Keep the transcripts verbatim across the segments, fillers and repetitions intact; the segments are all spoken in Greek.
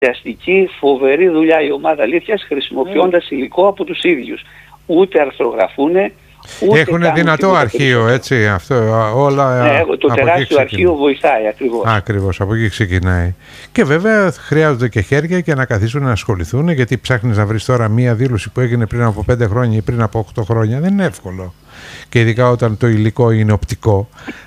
Φανταστική, φοβερή δουλειά η ομάδα Αλήθειας, χρησιμοποιώντας mm. υλικό από τους ίδιους. Ούτε αρθρογραφούν, ούτε έχουν δυνατό αρχείο, έτσι, αυτό, όλα. Ναι, το τεράστιο αρχείο βοηθάει ακριβώς. Ακριβώς, από εκεί ξεκινάει. Και βέβαια χρειάζονται και χέρια και να καθίσουν να ασχοληθούν, γιατί ψάχνεις να βρεις τώρα μία δήλωση που έγινε πριν από πέντε χρόνια ή πριν από οκτώ χρόνια, δεν είναι εύκολο. Και ειδικά όταν το υλικό είναι οπτικό.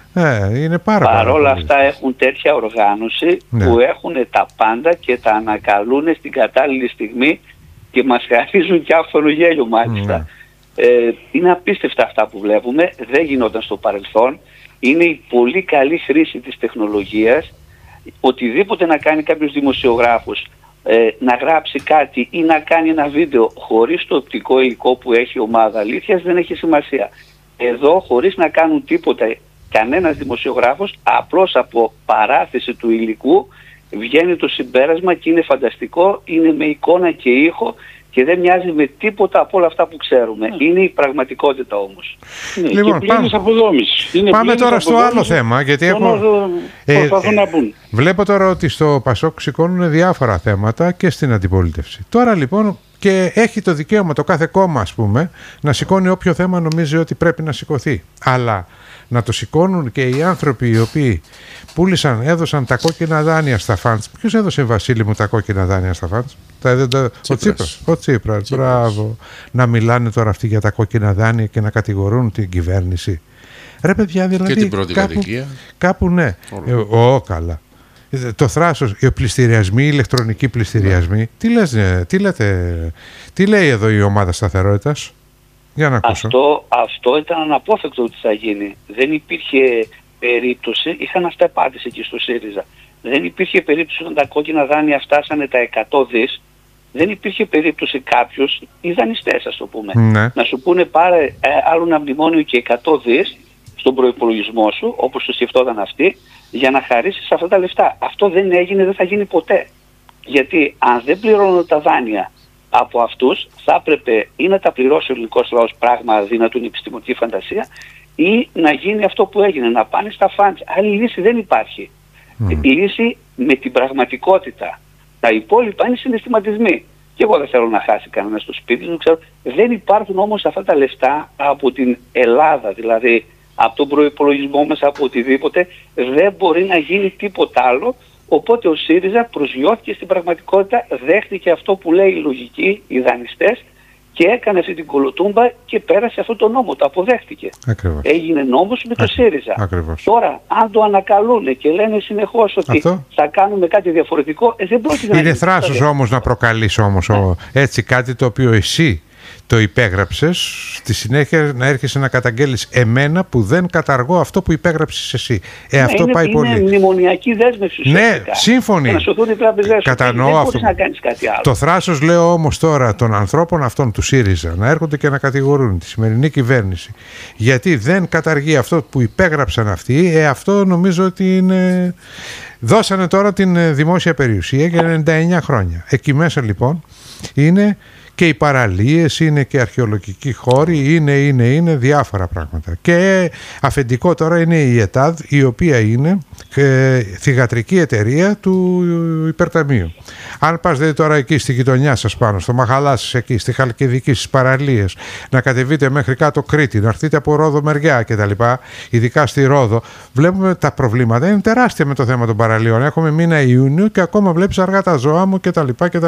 Ε, είναι πάρα Παρ' όλα πάρα αυτά έχουν τέτοια οργάνωση, ναι, που έχουν τα πάντα και τα ανακαλούν στην κατάλληλη στιγμή και μας χαρίζουν και άφθονο γέλιο μάλιστα. Ναι. Ε, είναι απίστευτα αυτά που βλέπουμε, δεν γινόταν στο παρελθόν. Είναι η πολύ καλή χρήση της τεχνολογίας. Οτιδήποτε να κάνει κάποιος δημοσιογράφος, ε, να γράψει κάτι ή να κάνει ένα βίντεο χωρίς το οπτικό υλικό που έχει η ομάδα Αλήθειας δεν έχει σημασία. Εδώ χωρίς να κάνουν τίποτα κανένας δημοσιογράφος, απλώς από παράθεση του υλικού βγαίνει το συμπέρασμα και είναι φανταστικό, είναι με εικόνα και ήχο και δεν μοιάζει με τίποτα από όλα αυτά που ξέρουμε. Mm. Είναι η πραγματικότητα όμως. Ναι, λοιπόν, και πάμε, είναι πάμε τώρα στο άλλο θέμα, γιατί έχω... Ε, ε, να πούν. Βλέπω τώρα ότι στο Πασόκ σηκώνουν διάφορα θέματα και στην αντιπολίτευση. Τώρα λοιπόν, και έχει το δικαίωμα το κάθε κόμμα, ας πούμε, να σηκώνει όποιο θέμα νομίζει ότι πρέπει να σηκωθεί. Αλλά να το σηκώνουν και οι άνθρωποι οι οποίοι πούλησαν, έδωσαν τα κόκκινα δάνεια στα φαντς. Ποιος έδωσε, Βασίλη μου, τα κόκκινα δάνεια στα φαντς? Τα, τα, ο Τσίπρας. Ο Τσίπρας, μπράβο. Να μιλάνε τώρα αυτοί για τα κόκκινα δάνεια και να κατηγορούν την κυβέρνηση. Ρε παιδιά, δηλαδή. Και την πρώτη κάπου, κατοικία. Κάπου ναι. Ω, καλά. Το θράσος, οι πληστηριασμοί, οι ηλεκτρονικοί πληστηριασμοί. Ναι. Τι, λες, τι λέτε, τι λέει εδώ η ομάδα σταθερότητας? Για να ακούσω. Αυτό, αυτό ήταν αναπόφευκτο ότι θα γίνει. Δεν υπήρχε περίπτωση, είχαν αυταπάτηση εκεί στο ΣΥΡΙΖΑ. Δεν υπήρχε περίπτωση όταν τα κόκκινα δάνεια φτάσανε τα εκατό δις. Δεν υπήρχε περίπτωση κάποιος, οι δανειστές ας το πούμε, ναι, να σου πούνε πάρε ε, άλλο ένα μνημόνιο και εκατό δις στον προϋπολογισμό σου, όπως το σκεφτόταν αυτοί, για να χαρίσεις αυτά τα λεφτά. Αυτό δεν έγινε, δεν θα γίνει ποτέ. Γιατί αν δεν πληρώνουν τα δάνεια από αυτούς, θα έπρεπε ή να τα πληρώσει ο ελληνικός λαός, πράγμα αδύνατο, είναι επιστημονική φαντασία, ή να γίνει αυτό που έγινε, να πάνε στα φαντς. Άλλη λύση δεν υπάρχει. Mm. Λύση με την πραγματικότητα. Τα υπόλοιπα είναι συναισθηματισμοί. Και εγώ δεν θέλω να χάσει κανένα στο σπίτι του, ξέρω. Δεν υπάρχουν όμως αυτά τα λεφτά από την Ελλάδα, δηλαδή από τον προϋπολογισμό μας, από οτιδήποτε. Δεν μπορεί να γίνει τίποτα άλλο. Οπότε ο ΣΥΡΙΖΑ προσγειώθηκε στην πραγματικότητα, δέχτηκε αυτό που λέει η λογική, οι δανειστές, και έκανε αυτή την κολοτούμπα και πέρασε αυτό το νόμο, το αποδέχτηκε. Ακριβώς. Έγινε νόμος με το ΣΥΡΙΖΑ. Ακριβώς. Τώρα, αν το ανακαλούν και λένε συνεχώς ότι αυτό θα κάνουμε κάτι διαφορετικό, ε, δεν πρόκειται να γίνει. Είναι θράσος όμως να προκαλείς όμως ναι. ο, έτσι κάτι το οποίο εσύ το υπέγραψες, στη συνέχεια να έρχεσαι να καταγγέλεις εμένα που δεν καταργώ αυτό που υπέγραψες εσύ. Ε, ναι, αυτό είναι, πάει είναι πολύ. Είναι μνημονιακή δέσμευση. Ναι, σύμφωνοι. Να σωθούν οι τράπεζες. Κατανοώ δεν αυτό. μπορείς να κάνεις κάτι άλλο. Το θράσος, λέω όμως τώρα, των ανθρώπων αυτών του ΣΥΡΙΖΑ να έρχονται και να κατηγορούν τη σημερινή κυβέρνηση γιατί δεν καταργεί αυτό που υπέγραψαν αυτοί, ε, αυτό νομίζω ότι είναι... Δώσανε τώρα την δημόσια περιουσία για ενενήντα εννέα χρόνια. Εκεί μέσα λοιπόν είναι... Και οι παραλίες, είναι και αρχαιολογικοί χώροι, είναι, είναι, είναι διάφορα πράγματα. Και αφεντικό τώρα είναι η ΕΤΑΔ, η οποία είναι ε, θυγατρική εταιρεία του υπερταμείου. Αν πας δηλαδή τώρα εκεί στη γειτονιά σας πάνω, στο Μαχαλά σας εκεί, στη Χαλκιδική, στις παραλίες, να κατεβείτε μέχρι κάτω Κρήτη, να έρθετε από Ρόδο μεριά κτλ. Ειδικά στη Ρόδο, βλέπουμε τα προβλήματα. Είναι τεράστια με το θέμα των παραλίων. Έχουμε μήνα Ιούνιο και ακόμα βλέπεις αργά τα ζώα μου κτλ.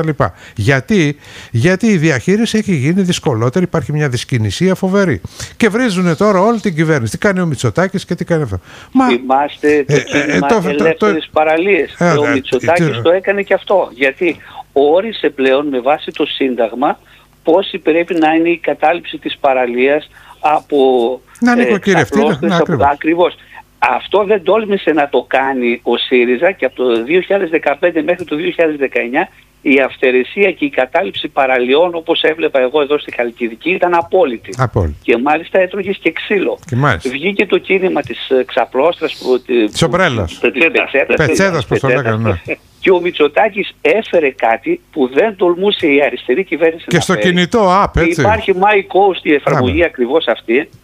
Γιατί, γιατί η διαχείριση έχει γίνει δυσκολότερη, υπάρχει μια δυσκινησία φοβερή. Και βρίζουν τώρα όλη την κυβέρνηση. Τι κάνει ο Μητσοτάκης και τι κάνει αυτό. Μα, θυμάστε το κίνημα ε, ε, ελεύθερες παραλίες. Ε, ο Μητσοτάκης ε, το έκανε και αυτό. Γιατί όρισε πλέον με βάση το Σύνταγμα πόση πρέπει να είναι η κατάληψη της παραλίας από... Να νοικοκυρευτεί. Ακριβώς. Αυτό δεν τόλμησε να το κάνει ο ΣΥΡΙΖΑ και από το δύο χιλιάδες δεκαπέντε μέχρι το δύο χιλιάδες δεκαεννιά η αυθαιρεσία και η κατάληψη παραλιών, όπως έβλεπα εγώ εδώ στη Χαλκιδική, ήταν απόλυτη. Απόλυτη. Και μάλιστα έτρωγες και ξύλο. Και μάλιστα. Βγήκε το κίνημα της Ξαπλώστρας. Της Ομπρέλας. Πετσέτας, πώς το λέγανε. Και ο Μητσοτάκης έφερε κάτι που δεν τολμούσε η αριστερή κυβέρνηση και να στο φέρει. κινητό app, έτσι. Υπάρχει MyCoast, η εφαρμογή ακριβώς αυτή.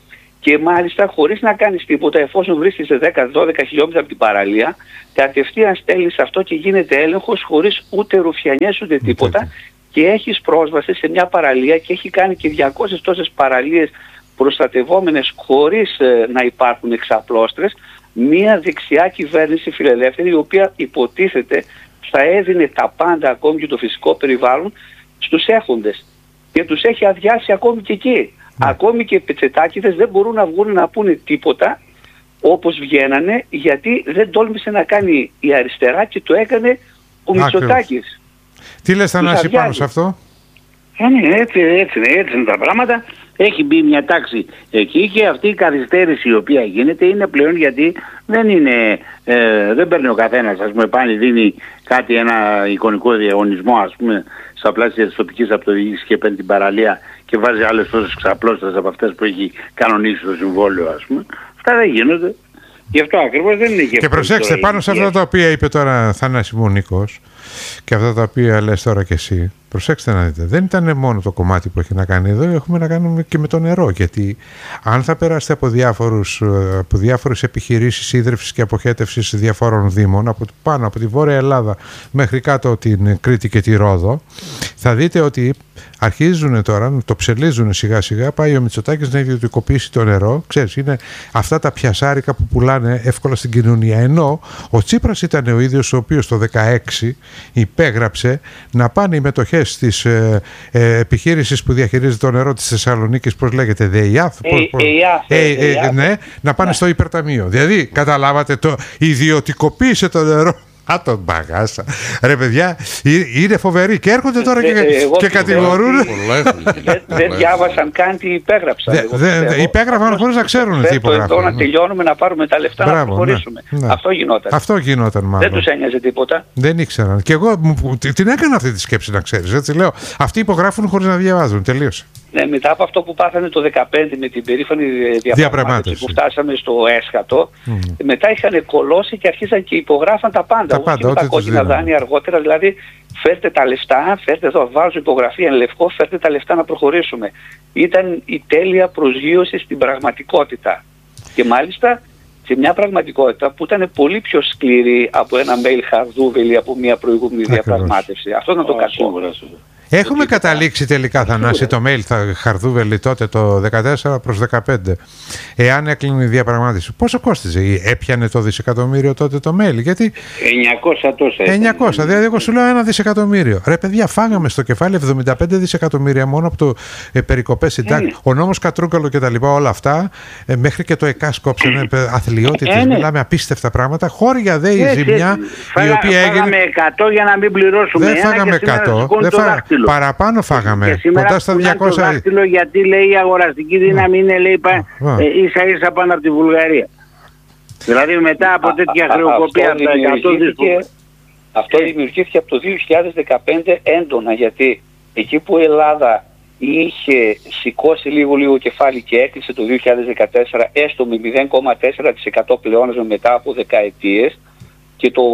Και μάλιστα χωρίς να κάνεις τίποτα, εφόσον βρίσκεσαι δέκα με δώδεκα χιλιόμετρα από την παραλία, κατευθείαν στέλνεις αυτό και γίνεται έλεγχος χωρίς ούτε ρουφιανιές ούτε τίποτα. Και έχεις πρόσβαση σε μια παραλία και έχει κάνει και διακόσιες τόσες παραλίες προστατευόμενες χωρίς ε, να υπάρχουν εξαπλώστρες, μια δεξιά κυβέρνηση φιλελεύθερη, η οποία υποτίθεται θα έδινε τα πάντα, ακόμη και το φυσικό περιβάλλον, στους έχοντες. Και τους έχει αδειάσει ακόμη και εκεί. Mm. Ακόμη και οι πετσετάκηδες δεν μπορούν να βγουν να πούνε τίποτα όπως βγαίνανε, γιατί δεν τόλμησε να κάνει η αριστερά και το έκανε ο Μητσοτάκης. Τι λες, Θανάση, πάνω σε αυτό? Ε, ναι, έτσι, έτσι, έτσι είναι τα πράγματα. Έχει μπει μια τάξη εκεί και αυτή η καθυστέρηση η οποία γίνεται είναι πλέον γιατί δεν είναι, ε, δεν παίρνει ο καθένας, ας πούμε, πάλι δίνει κάτι, ένα εικονικό διαγωνισμό, ας πούμε, στα πλαίσια της τοπικής αυτοδιοίκησης και παίρνει την παραλία και βάζει άλλες τόσες ξαπλώστρες από αυτές που έχει κανονίσει το συμβόλαιο, ας πούμε. Αυτά δεν γίνονται. Γι' αυτό ακριβώς δεν είναι. Και προσέξτε, πάνω σε αυτά τα οποία είπε τώρα Θανάση μου ο Νίκος και αυτά τα οποία λες τώρα κι εσύ, προσέξτε να δείτε, δεν ήταν μόνο το κομμάτι που έχει να κάνει εδώ, έχουμε να κάνουμε και με το νερό. Γιατί αν θα περάσετε από, διάφορους, από διάφορες επιχειρήσεις ίδρυυσης και αποχέτευσης διαφόρων δήμων, από πάνω από τη Βόρεια Ελλάδα μέχρι κάτω την Κρήτη και τη Ρόδο, θα δείτε ότι αρχίζουν τώρα, το ψελίζουν σιγά σιγά, πάει ο Μητσοτάκης να ιδιωτικοποιήσει το νερό. Ξέρεις, είναι αυτά τα πιασάρικα που πουλάνε εύκολα στην κοινωνία. Ενώ ο Τσίπρας ήταν ο ίδιος ο οποίος το δεκαέξι υπέγραψε να πάνε οι μετοχές της ε, ε, επιχείρησης που διαχειρίζεται το νερό της Θεσσαλονίκης, πώς λέγεται, ΔΕΙΑΘ, ναι, να πάνε στο υπερταμείο. Δηλαδή, καταλάβατε, το ιδιωτικοποίησε το νερό. Α, τον μπαγάσα. Ρε παιδιά, είναι φοβεροί και έρχονται τώρα και, και κατηγορούν. Δεν διάβασαν καν τι υπέγραψαν. Υπέγραφαν χωρίς να ξέρουν τι υπογράφουν. Εδώ να τελειώνουμε, να πάρουμε τα λεφτά, να προχωρήσουμε. Αυτό γινόταν. Αυτό γινόταν μάλλον. Δεν τους ένοιαζε τίποτα. Δεν ήξεραν. Και εγώ την έκανα αυτή τη σκέψη, να ξέρεις. Έτσι λέω. Αυτοί υπογράφουν χωρίς να διαβάζουν. Τελείωσε. Ναι, μετά από αυτό που πάθανε το δεκαπέντε με την περήφανη διαπραγμάτευση που φτάσαμε στο έσχατο, mm. μετά είχαν κολώσει και αρχίσαν και υπογράφαν τα πάντα. Τα πάντα, και τα κόκκινα δάνεια αργότερα, δηλαδή φέρτε τα λεφτά, φέρτε εδώ, βάζω υπογραφή εν λευκό, φέρτε τα λεφτά να προχωρήσουμε. Ήταν η τέλεια προσγείωση στην πραγματικότητα. Και μάλιστα σε μια πραγματικότητα που ήταν πολύ πιο σκληρή από ένα mail χαρδούβελη από μια προηγούμενη διαπραγμάτευση. Αυτό ήταν το κακό. Έχουμε καταλήξει τελικά, Θανάση, το mail θα Χαρδούβελη τότε το δεκατέσσερα προς δεκαπέντε. Εάν έκλεινε η διαπραγμάτευση, πόσο κόστιζε? Έπιανε το δισεκατομμύριο τότε το mail? Γιατί εννιακόσια τόσα. εννιακόσια, δηλαδή εγώ σου λέω ένα δισεκατομμύριο. Ρε παιδιά, φάγαμε στο κεφάλι εβδομήντα πέντε δισεκατομμύρια μόνο από το ε, περικοπές συντάξεων. Ο νόμος Κατρούγκαλο και τα λοιπά, όλα αυτά, ε, μέχρι και το ΕΚΑΣ κόψανε αθλιότητες, μιλάμε απίστευτα πράγματα. Χώρια δε η ζημιά η οποία έγινε. Φάγαμε εκατό για να μην πληρώσουμε. Δεν φάγαμε εκατό. Παραπάνω φάγαμε. Κοντά στα διακόσια. Το δάχτυλο, γιατί λέει η αγοραστική δύναμη είναι, λέει, ε, ίσα ίσα πάνω από τη Βουλγαρία. Δηλαδή μετά από τέτοια χρεοκοπία από τα εκατό δις. Αυτό δημιουργήθηκε από το δύο χιλιάδες δεκαπέντε έντονα, γιατί εκεί που η Ελλάδα είχε σηκώσει λίγο λίγο κεφάλι και έκλεισε το δύο χιλιάδες δεκατέσσερα έστω με μηδέν κόμμα τέσσερα τοις εκατό πλεόνασμα μετά από δεκαετίες, και το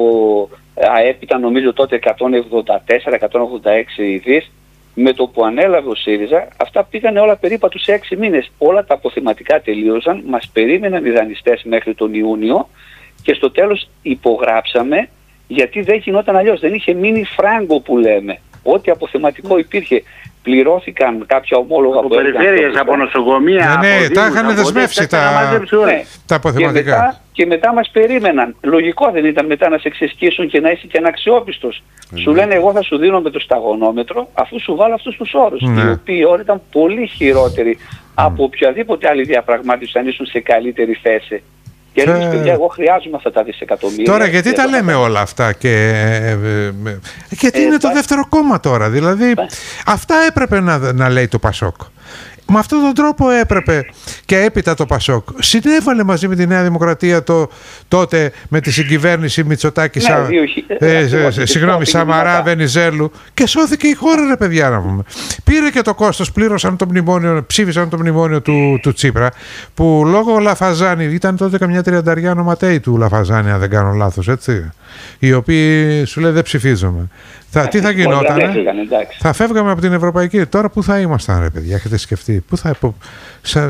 ΑΕΠ ήταν νομίζω τότε εκατόν ογδόντα τέσσερα εκατόν ογδόντα έξι δις, με το που ανέλαβε ο ΣΥΡΙΖΑ αυτά πήγαν όλα περίπου σε έξι μήνες. Όλα τα αποθεματικά τελείωσαν, μας περίμεναν οι δανειστές μέχρι τον Ιούνιο και στο τέλος υπογράψαμε, γιατί δεν γινόταν αλλιώς, δεν είχε μείνει φράγκο που λέμε. Ό,τι αποθεματικό υπήρχε, πληρώθηκαν κάποια ομόλογα από περιφέρειες, από νοσοκομεία. Ναι, ναι, τα είχαν δεσμεύσει τα, ναι, τα αποθεματικά. Και μετά, και μετά μας περίμεναν. Λογικό δεν ήταν μετά να σε εξεσκίσουν και να είσαι και αναξιόπιστος. Mm. Σου λένε εγώ θα σου δίνω με το σταγονόμετρο αφού σου βάλω αυτούς τους όρους. Mm. Οι οποίοι όροι ήταν πολύ χειρότεροι mm. από οποιαδήποτε άλλη διαπραγμάτευση, αν ήσουν σε καλύτερη θέση. Και έλεγες, παιδιά, εγώ χρειάζομαι αυτά τα δισεκατομμύρια. Τώρα γιατί τα λέμε όλα αυτά και ε, ε, ε, γιατί ε, είναι ε, το ε, δεύτερο κόμμα τώρα. Δηλαδή ε, αυτά έπρεπε να, να λέει το Πασόκ. Με αυτόν τον τρόπο έπρεπε και έπειτα το Πασόκ συνέβαλε μαζί με τη Νέα Δημοκρατία το, τότε με τη συγκυβέρνηση Μητσοτάκη, ναι, ε, ε, ε, συγγνώμη, Σαμαρά, Βενιζέλου, και σώθηκε η χώρα, ρε παιδιά, να πούμε. Πήρε και το κόστος, πλήρωσαν το μνημόνιο, ψήφισαν το μνημόνιο του, του Τσίπρα, που λόγω Λαφαζάνη, ήταν τότε καμιά τριανταριά ονοματέοι του Λαφαζάνη, αν δεν κάνω λάθος, έτσι, οι οποίοι σου λέει δεν ψηφίζομαι. Θα, τι θα γινόταν, έφυγαν, θα φεύγαμε από την Ευρωπαϊκή. Τώρα πού θα ήμασταν, ρε παιδιά, έχετε σκεφτεί? Πού θα, που, σα,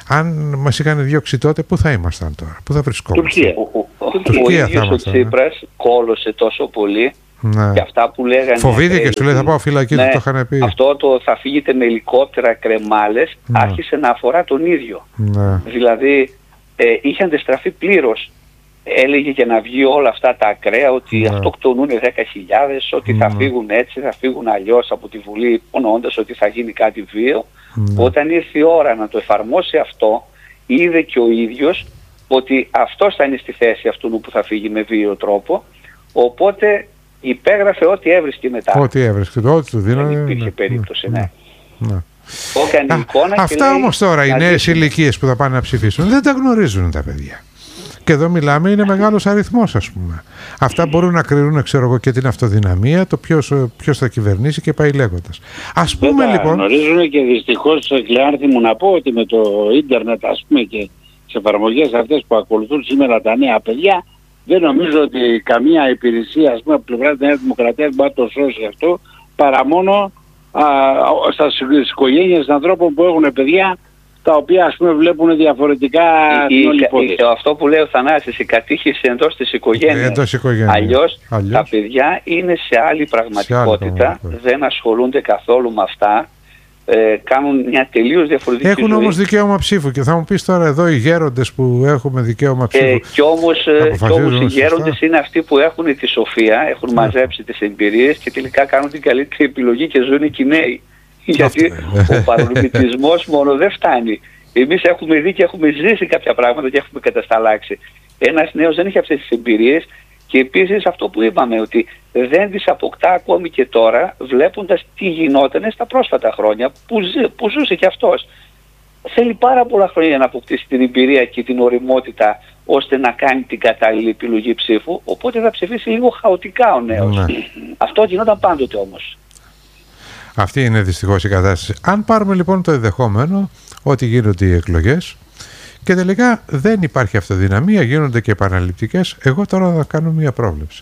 αν μας είχαν διώξει τότε, πού θα ήμασταν τώρα, πού θα βρισκόμασταν? Τουρκία. Ο, ο, ο, ο ίδιος ο Τσίπρας ναι. κόλωσε τόσο πολύ ναι. και αυτά που λέγανε... Φοβήθηκε, σου λέει θα πάω φυλακή, ναι, το είχαν πει. Αυτό το θα φύγετε με ελικόπτερα, κρεμάλες, ναι. άρχισε να αφορά τον ίδιο. Ναι. Δηλαδή ε, είχε αντιστραφεί πλήρως. Έλεγε και να βγει όλα αυτά τα ακραία ότι ναι. αυτοκτονούν δέκα χιλιάδες, ότι ναι. θα φύγουν έτσι, θα φύγουν αλλιώς από τη Βουλή, υπονοώντας ότι θα γίνει κάτι βίαιο. Ναι. Όταν ήρθε η ώρα να το εφαρμόσει αυτό, είδε και ο ίδιος ότι αυτός θα είναι στη θέση αυτού που θα φύγει με βίαιο τρόπο, οπότε υπέγραφε ό,τι έβρισκε μετά. Ό,τι έβρισκε, ό,τι του δίνανε. Δεν υπήρχε ναι. περίπτωση, ναι. ναι. ναι. Α, εικόνα αυτά όμως τώρα οι νέες ηλικίες που θα πάνε να ψηφίσουν δεν τα γνωρίζουν τα παιδιά. Και εδώ μιλάμε, είναι μεγάλος αριθμός, ας πούμε. Αυτά μπορούν να κρίνουν, ξέρω εγώ, και την αυτοδυναμία, το ποιος, ποιος θα κυβερνήσει και πάει λέγοντας. Ας πούμε δεν λοιπόν. Γνωρίζουν και δυστυχώς, Κλεάνθη μου, να πω ότι με το ίντερνετ, ας πούμε, και τις εφαρμογές αυτές που ακολουθούν σήμερα τα νέα παιδιά, δεν νομίζω ότι καμία υπηρεσία, ας πούμε, από πλευρά της Νέας Δημοκρατίας μπορεί να το σώσει αυτό, παρά μόνο α, στις οικογένειες ανθρώπων που έχουν παιδιά, τα οποία, ας πούμε, βλέπουν διαφορετικά η, την όλη υπόθεση. Αυτό που λέει ο Θανάσης, η κατήχηση εντός της οικογένειας. Εντός οικογένειας. Αλλιώς, Αλλιώς τα παιδιά είναι σε άλλη πραγματικότητα, σε άλλη δεν ασχολούνται καθόλου με αυτά, ε, κάνουν μια τελείως διαφορετική Έχουν ζωή. όμως δικαίωμα ψήφου και θα μου πεις τώρα εδώ οι γέροντες που έχουμε δικαίωμα ψήφου. Ε, και όμως, κι όμως οι γέροντες είναι αυτοί που έχουν τη σοφία, έχουν μαζέψει τις εμπειρίες και τελικά κάνουν την καλύτερη επιλογή και ζουν οι νέοι. Γιατί ο παρολυμπητισμός μόνο δεν φτάνει. Εμείς έχουμε δει και έχουμε ζήσει κάποια πράγματα και έχουμε κατασταλάξει. Ένας νέος δεν έχει αυτές τις εμπειρίες και επίσης αυτό που είπαμε, ότι δεν τις αποκτά ακόμη και τώρα, βλέποντας τι γινόταν στα πρόσφατα χρόνια που, ζη, που ζούσε και αυτός. Θέλει πάρα πολλά χρόνια για να αποκτήσει την εμπειρία και την ωριμότητα ώστε να κάνει την κατάλληλη επιλογή ψήφου, οπότε θα ψηφίσει λίγο χαοτικά ο νέος. Ναι. Αυτό γινόταν πάντοτε όμως. Αυτή είναι δυστυχώς η κατάσταση. Αν πάρουμε λοιπόν το ενδεχόμενο ότι γίνονται οι εκλογές και τελικά δεν υπάρχει αυτοδυναμία, γίνονται και επαναληπτικές, εγώ τώρα θα κάνω μια πρόβλεψη.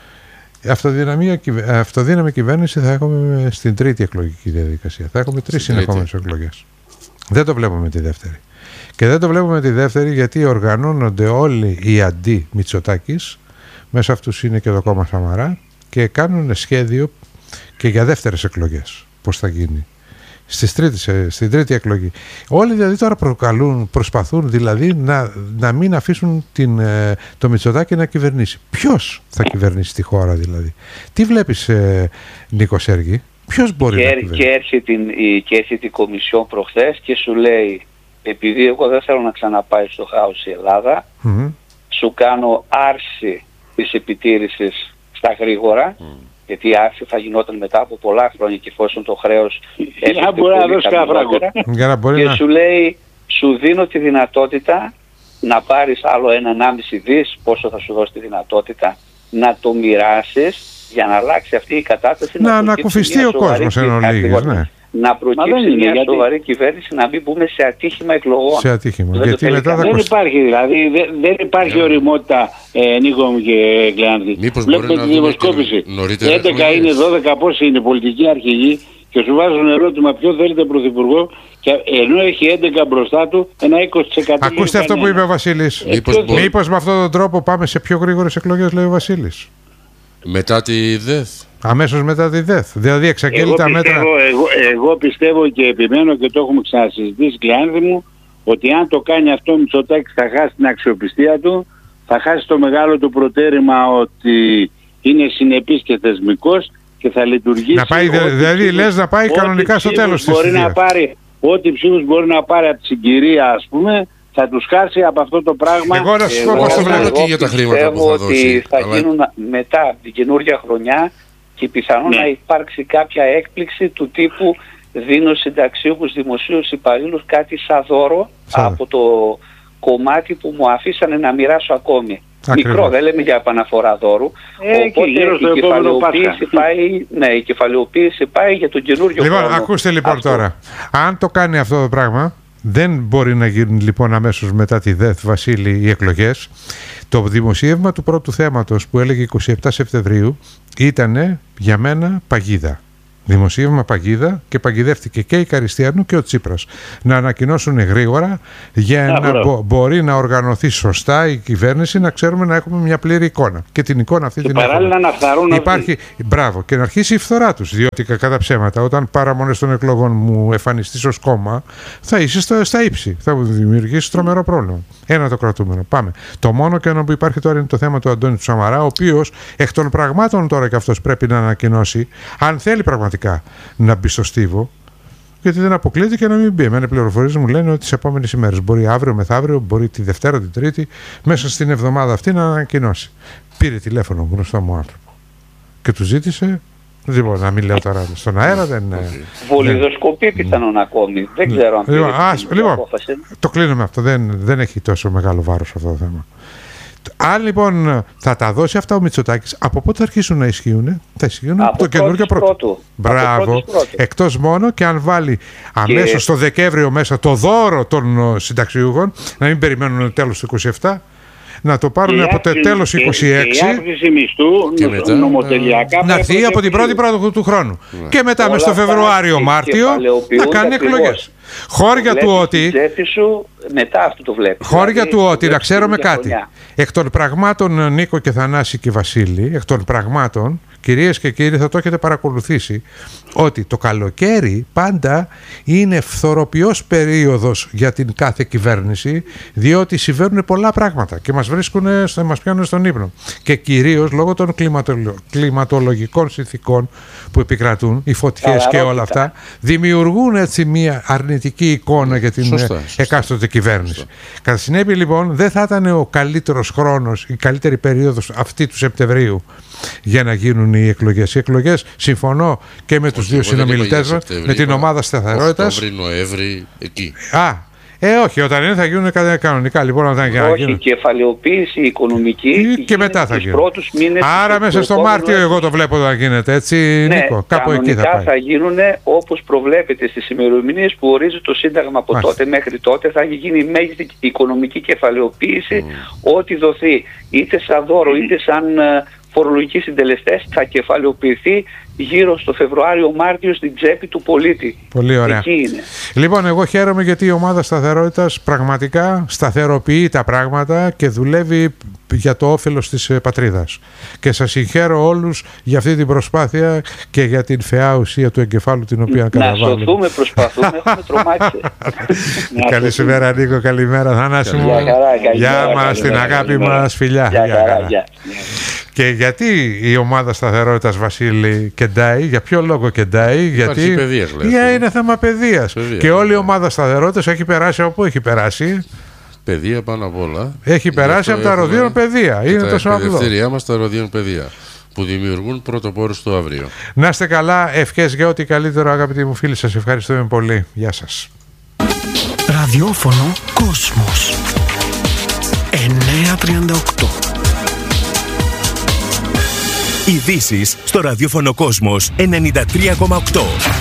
Αυτοδύναμη κυβέρνηση θα έχουμε στην τρίτη εκλογική διαδικασία. Θα έχουμε τρεις συνεχόμενες εκλογές. Δεν το βλέπουμε τη δεύτερη. Και δεν το βλέπουμε τη δεύτερη γιατί οργανώνονται όλοι οι αντί Μητσοτάκης, μέσα αυτούς είναι και το κόμμα Σαμαρά, και κάνουν σχέδιο και για δεύτερες εκλογές πώς θα γίνει στις τρίτης, στην τρίτη εκλογή. Όλοι δηλαδή τώρα προκαλούν, προσπαθούν δηλαδή να, να μην αφήσουν την, το Μητσοτάκη να κυβερνήσει. Ποιος θα κυβερνήσει τη χώρα δηλαδή? Τι βλέπεις, ε, Νίκο Σέργη? Ποιος μπορεί και, να κυβερνήσει? Και έρχεται, την, και έρχεται η Κομισιόν προχθές και σου λέει, επειδή εγώ δεν θέλω να ξαναπάει στο χάος η Ελλάδα, mm-hmm. σου κάνω άρση της επιτήρησης στα γρήγορα, mm. γιατί η άρση θα γινόταν μετά από πολλά χρόνια και εφόσον το χρέος έπρεπε πολύ χαμηλότερα. Και να... σου λέει, σου δίνω τη δυνατότητα να πάρεις άλλο ένα ενάμιση δις, πόσο θα σου δώσει τη δυνατότητα, να το μοιράσεις για να αλλάξει αυτή η κατάσταση. Να ανακουφιστεί ο κόσμος εν ολίγης, ναι. Να προκύψει μια γιατί... σοβαρή κυβέρνηση, να μην μπούμε σε ατύχημα εκλογών. Σε ατύχημα. Δεν, γιατί μετά δεν υπάρχει δηλαδή, δεν, δεν υπάρχει yeah. ωριμότητα, ε, Νίκο μου και Κλεάνθη. Βλέπετε τη δημοσκόπηση. έντεκα είναι, δώδεκα πόσοι είναι πολιτικοί αρχηγοί και σου βάζουν ερώτημα ποιο θέλετε πρωθυπουργό, και ενώ έχει έντεκα μπροστά του, ένα είκοσι τοις εκατό. Ακούστε αυτό που είπε ο Βασίλης. Μήπως, μπορεί... Μήπως με αυτόν τον τρόπο πάμε σε πιο γρήγορες εκλογές, λέει ο Βασίλης. Μετά τη ΔΕΘ. Αμέσως μετά τη ΔΕΘ. Δηλαδή εξαγγέλει τα μέτρα. Εγώ, εγώ πιστεύω και επιμένω και το έχουμε ξανασυζητήσει, Κλεάνθη μου, ότι αν το κάνει αυτό ο Μητσοτάκης θα χάσει την αξιοπιστία του, θα χάσει το μεγάλο του προτέρημα ότι είναι συνεπής και θεσμικός και θα λειτουργήσει. Να πάει, δηλαδή ψήφους, λες να πάει κανονικά στο τέλος της θητείας. Ό,τι ψήφους μπορεί να πάρει από τη συγκυρία, ας πούμε, θα τους χάσει από αυτό το πράγμα. Εγώ να σου πω πώς το βλέπω και για τα χρήματα που θα δώσει. Ότι θα αλλά... γίνουν μετά την καινούργια χρονιά και πιθανόν ναι. να υπάρξει κάποια έκπληξη του τύπου δίνω συνταξιούχους δημοσίους υπαλλήλους κάτι σαν δώρο Σαν. από το κομμάτι που μου αφήσανε να μοιράσω ακόμη. Ακριβώς. Μικρό, δεν λέμε για επαναφορά δώρου. Ε, οπότε η κεφαλαιοποίηση, πάει, ναι, η κεφαλαιοποίηση πάει για τον καινούριο λοιπόν, χρόνο. Ακούστε λοιπόν αυτό. Τώρα, αν το κάνει αυτό το πράγμα, δεν μπορεί να γίνουν λοιπόν αμέσως μετά τη ΔΕΘ, Βασίλη, οι εκλογές. Το δημοσίευμα του πρώτου θέματος που έλεγε εικοστή εβδόμη Σεπτεμβρίου ήταν για μένα παγίδα. Δημοσίευμα παγίδα, και παγιδεύτηκε και η Καριστιανού και ο Τσίπρας να ανακοινώσουν γρήγορα για Α, να μπο, μπορεί να οργανωθεί σωστά η κυβέρνηση, να ξέρουμε να έχουμε μια πλήρη εικόνα. Και την εικόνα αυτή και την παράλληλα έχουμε. να φθαρούν Υπάρχει, αυτοί. μπράβο, και να αρχίσει η φθορά τους. Διότι κατά ψέματα, όταν παραμονές των εκλογών μου εμφανιστείς ως κόμμα, θα είσαι στα, στα ύψη. Θα δημιουργήσει τρομερό πρόβλημα. Ένα το κρατούμενο. Πάμε. Το μόνο και ένα που υπάρχει τώρα είναι το θέμα του Αντώνη του Σαμαρά, ο οποίος εκ των πραγμάτων τώρα και αυτός πρέπει να ανακοινώσει, αν θέλει πραγματικά να μπει στο στίβο, γιατί δεν αποκλείεται και να μην μπει. Εμένα οι πληροφορίες μου λένε ότι τις επόμενες ημέρες, μπορεί αύριο μεθαύριο, μπορεί τη Δευτέρα, την Τρίτη, μέσα στην εβδομάδα αυτή να ανακοινώσει. Πήρε τηλέφωνο γνωστό μου άνθρωπο και του ζήτησε. Λοιπόν, να μην λέω τώρα στον αέρα, δεν. Βολιδοσκοπή πιθανόν ακόμη. Δεν ξέρω αν λοιπόν, πήρε ας, την λοιπόν, απόφαση. το κλείνουμε αυτό. Δεν, δεν έχει τόσο μεγάλο βάρος αυτό το θέμα. Αν λοιπόν θα τα δώσει αυτά ο Μητσοτάκης, από πότε θα αρχίσουν να ισχύουν? Θα ισχύουν από το καινούργιο πρώτο. Μπράβο. Εκτός μόνο και αν βάλει αμέσως και... το Δεκέμβριο μέσα το δώρο των συνταξιούχων, να μην περιμένουν τέλος του είκοσι επτά, να το πάρουν από το τέλος είκοσι έξι. Η αύξηση μισθού και μετά, νομοτελειακά να έρθει από την πρώτη πρώτη του χρόνου. Ναι. Και μετά μες στο Φεβρουάριο-Μάρτιο να κάνει εκλογές. Χώρια του ότι. Σου, μετά αυτό το βλέπεις. Χώρια δηλαδή, του ότι, να ξέρουμε κάτι. Χρονιά. Εκ των πραγμάτων, Νίκο και Θανάση και Βασίλη, εκ των πραγμάτων, κυρίες και κύριοι, θα το έχετε παρακολουθήσει, ότι το καλοκαίρι πάντα είναι φθοροποιός περίοδος για την κάθε κυβέρνηση, διότι συμβαίνουν πολλά πράγματα και μας βρίσκουν, μας πιάνουν στον ύπνο. Και κυρίως λόγω των κλιματολο... κλιματολογικών συνθηκών που επικρατούν, οι φωτιές και όλα αυτά, δημιουργούν έτσι μια αρνητική εικόνα για την σωστά, σωστά. εκάστοτε κυβέρνηση. Σωστά. Κατά συνέπεια λοιπόν δεν θα ήταν ο καλύτερος χρόνος, η καλύτερη περίοδος αυτή του Σεπτεμβρίου για να γίνουν οι εκλογές. Οι εκλογές, συμφωνώ και με τους δύο συνομιλητές μας, με την ομάδα σταθερότητας. Οκτώβρη, Νοέμβρη, εκεί. Α, ε, όχι, όταν είναι θα γίνουν κανονικά. Λοιπόν, όταν όχι, γίνουν... κεφαλαιοποίηση οικονομική και μετά θα γίνουν. Άρα μέσα στο Μάρτιο εγώ το βλέπω να γίνεται, έτσι, ναι, Νίκο. Κάπου εκεί θα πάει. Θα γίνουν όπως προβλέπεται στις ημερομηνίες που ορίζει το Σύνταγμα από Μάλιστα. τότε μέχρι τότε. Θα έχει γίνει η μέγιστη οικονομική κεφαλαιοποίηση, mm. ό,τι δοθεί είτε σαν δώρο είτε σαν φορολογικοί συντελεστές θα κεφαλαιοποιηθεί γύρω στο Φεβρουάριο-Μάρτιο στην τσέπη του πολίτη. Πολύ ωραία. Εκεί είναι. Λοιπόν, εγώ χαίρομαι γιατί η ομάδα σταθερότητας πραγματικά σταθεροποιεί τα πράγματα και δουλεύει για το όφελος της πατρίδας. Και σας συγχαίρω όλους για αυτή την προσπάθεια και για την φαιά ουσία του εγκεφάλου την οποία καταβάλουμε. Να σωθούμε, προσπαθούμε, έχουμε τρομάξει. Καλή σου μέρα, Νίκο, καλημέρα, Θανάση μου. Γεια μας, την αγάπη μας, φιλιά. Και γιατί η ομάδα σταθερότητας, Βασίλη, κεντάει, για ποιο λόγο κεντάει? Γιατί παιδεία, για είναι θέμα παιδείας. Παιδεία, και όλη η ομάδα σταθερότητας έχει περάσει από πού έχει περάσει? Παιδεία πάνω απ' όλα. Έχει περάσει από τα ροδίων παιδεία. Είναι τόσο απλό. Τα ελευθερία μας τα ροδίων παιδεία που δημιουργούν πρωτοπόρους στο αύριο. Να είστε καλά, ευχές για ό,τι καλύτερο, αγαπητοί μου φίλοι. Σας ευχαριστούμε πολύ. Γεια σας. Ραδιόφωνο Κόσμος εννιακόσια τριάντα οκτώ. Ειδήσεις στο ραδιόφωνο Κόσμος ενενήντα τρία κόμμα οκτώ.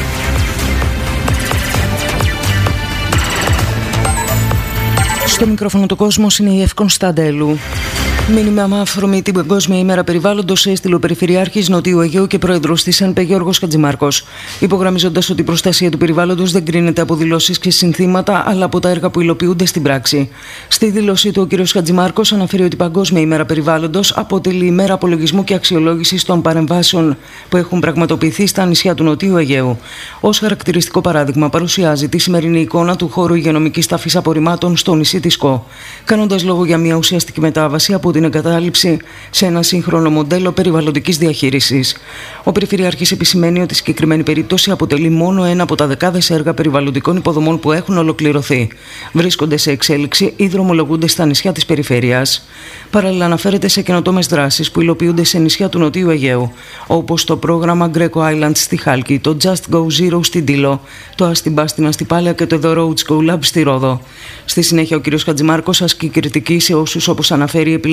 Στο μικρόφωνο του Κόσμος είναι η Εύη Κωνσταντέλου. Μήνυμα με αφορμή την Παγκόσμια ημέρα περιβάλλοντος έστειλε ο Περιφερειάρχης Νοτιού Αιγαίου και πρόεδρος της ΕΝΠΕ Γιώργος Χατζημάρκος, υπογραμμίζοντας ότι η προστασία του περιβάλλοντος δεν κρίνεται από δηλώσεις και συνθήματα, αλλά από τα έργα που υλοποιούνται στην πράξη. Στη δήλωσή του, ο κ. Χατζημάρκος αναφέρει ότι η Παγκόσμια ημέρα περιβάλλοντος αποτελεί ημέρα απολογισμού και αξιολόγησης των παρεμβάσεων που έχουν πραγματοποιηθεί στα νησιά του Νοτιού Αιγαίου. Ως χαρακτηριστικό παράδειγμα, παρουσιάζει τη σημερινή εικόνα του χώρου υγειονομικής ταφής απορριμμάτων στο νησί της Κο, κάνοντας λόγο για μια ουσιαστική μετάβαση από την εγκατάλειψη σε ένα σύγχρονο μοντέλο περιβαλλοντικής διαχείρισης. Ο Περιφερειάρχης επισημαίνει ότι η συγκεκριμένη περίπτωση αποτελεί μόνο ένα από τα δεκάδες έργα περιβαλλοντικών υποδομών που έχουν ολοκληρωθεί. Βρίσκονται σε εξέλιξη ή δρομολογούνται στα νησιά της περιφέρειας. Παράλληλα, αναφέρεται σε καινοτόμες δράσεις που υλοποιούνται σε νησιά του Νοτιού Αιγαίου, όπως το πρόγραμμα Greco Islands στη Χάλκη, το Just Go Zero στην Τήλο, το Αστιμπά στην Αστυπάλαια και το The Roads Go Lab στη Ρόδο. Στη συνέχεια, ο κ. Χατζημάρκος ασκεί κριτική σε όσους, όπως αναφέρει, επιλέγουν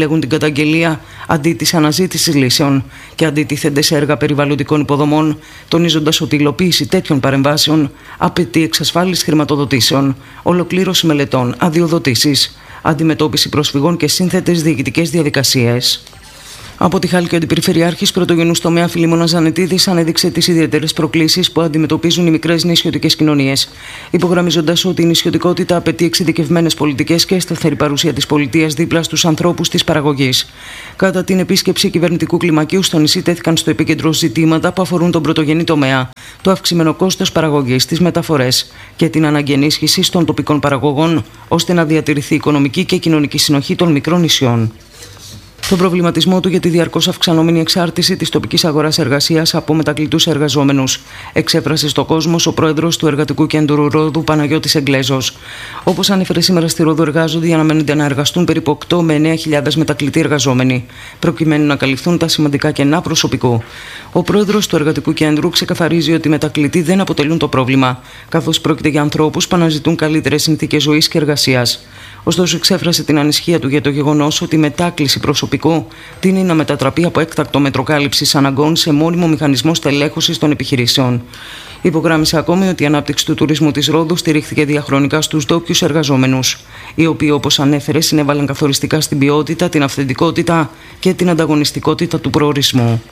επιλέγουν την καταγγελία αντί της αναζήτησης λύσεων και αντιτίθενται σε έργα περιβαλλοντικών υποδομών, τονίζοντας ότι η υλοποίηση τέτοιων παρεμβάσεων απαιτεί εξασφάλιση χρηματοδοτήσεων, ολοκλήρωση μελετών, αδειοδοτήσεις, αντιμετώπιση προσφυγών και σύνθετες διοικητικές διαδικασίες. Από τη Χάλκη, ο Αντιπεριφερειάρχης Πρωτογενούς Τομέα Φιλίμωνας Ζανετίδης ανέδειξε τις ιδιαίτερες προκλήσεις που αντιμετωπίζουν οι μικρές νησιωτικές κοινωνίες, υπογραμμίζοντας ότι η νησιωτικότητα απαιτεί εξειδικευμένες πολιτικές και σταθερή παρουσία της πολιτείας δίπλα στους ανθρώπους της παραγωγής. Κατά την επίσκεψη κυβερνητικού κλιμακίου στο νησί, τέθηκαν στο επίκεντρο ζητήματα που αφορούν τον πρωτογενή τομέα, το αυξημένο κόστος παραγωγής, τις μεταφορές και την ανάγκη ενίσχυσης των τοπικών παραγωγών, ώστε να διατηρηθεί η οικονομική και κοινωνική συνοχή των μικρών νησιών. Τον προβληματισμό του για τη διαρκώς αυξανόμενη εξάρτηση της τοπικής αγοράς εργασίας από μετακλητούς εργαζόμενους εξέφρασε στο Κόσμος ο πρόεδρος του Εργατικού Κέντρου Ρόδου, Παναγιώτης Εγγλέζος. Όπως ανέφερε σήμερα στη Ρόδο, εργάζονται ή αναμένονται να εργαστούν περίπου οκτώ με εννέα χιλιάδες μετακλητοί εργαζόμενοι, προκειμένου να καλυφθούν τα σημαντικά κενά προσωπικού. Ο πρόεδρος του Εργατικού Κέντρου ξεκαθαρίζει ότι οι μετακλητοί δεν αποτελούν το πρόβλημα, καθώς πρόκειται για ανθρώπους που αναζητούν καλύτερες συνθήκες ζωής και εργασίας. Ωστόσο, εξέφρασε την ανησυχία του για το γεγονός ότι η μετάκληση προσωπικού τείνει να μετατραπεί από έκτακτο μέτρο κάλυψης αναγκών σε μόνιμο μηχανισμό στελέχωσης των επιχειρήσεων. Υπογράμμισε ακόμη ότι η ανάπτυξη του τουρισμού της Ρόδου στηρίχθηκε διαχρονικά στους ντόπιους εργαζόμενους, οι οποίοι, όπως ανέφερε, συνέβαλαν καθοριστικά στην ποιότητα, την αυθεντικότητα και την ανταγωνιστικότητα του προορισμού.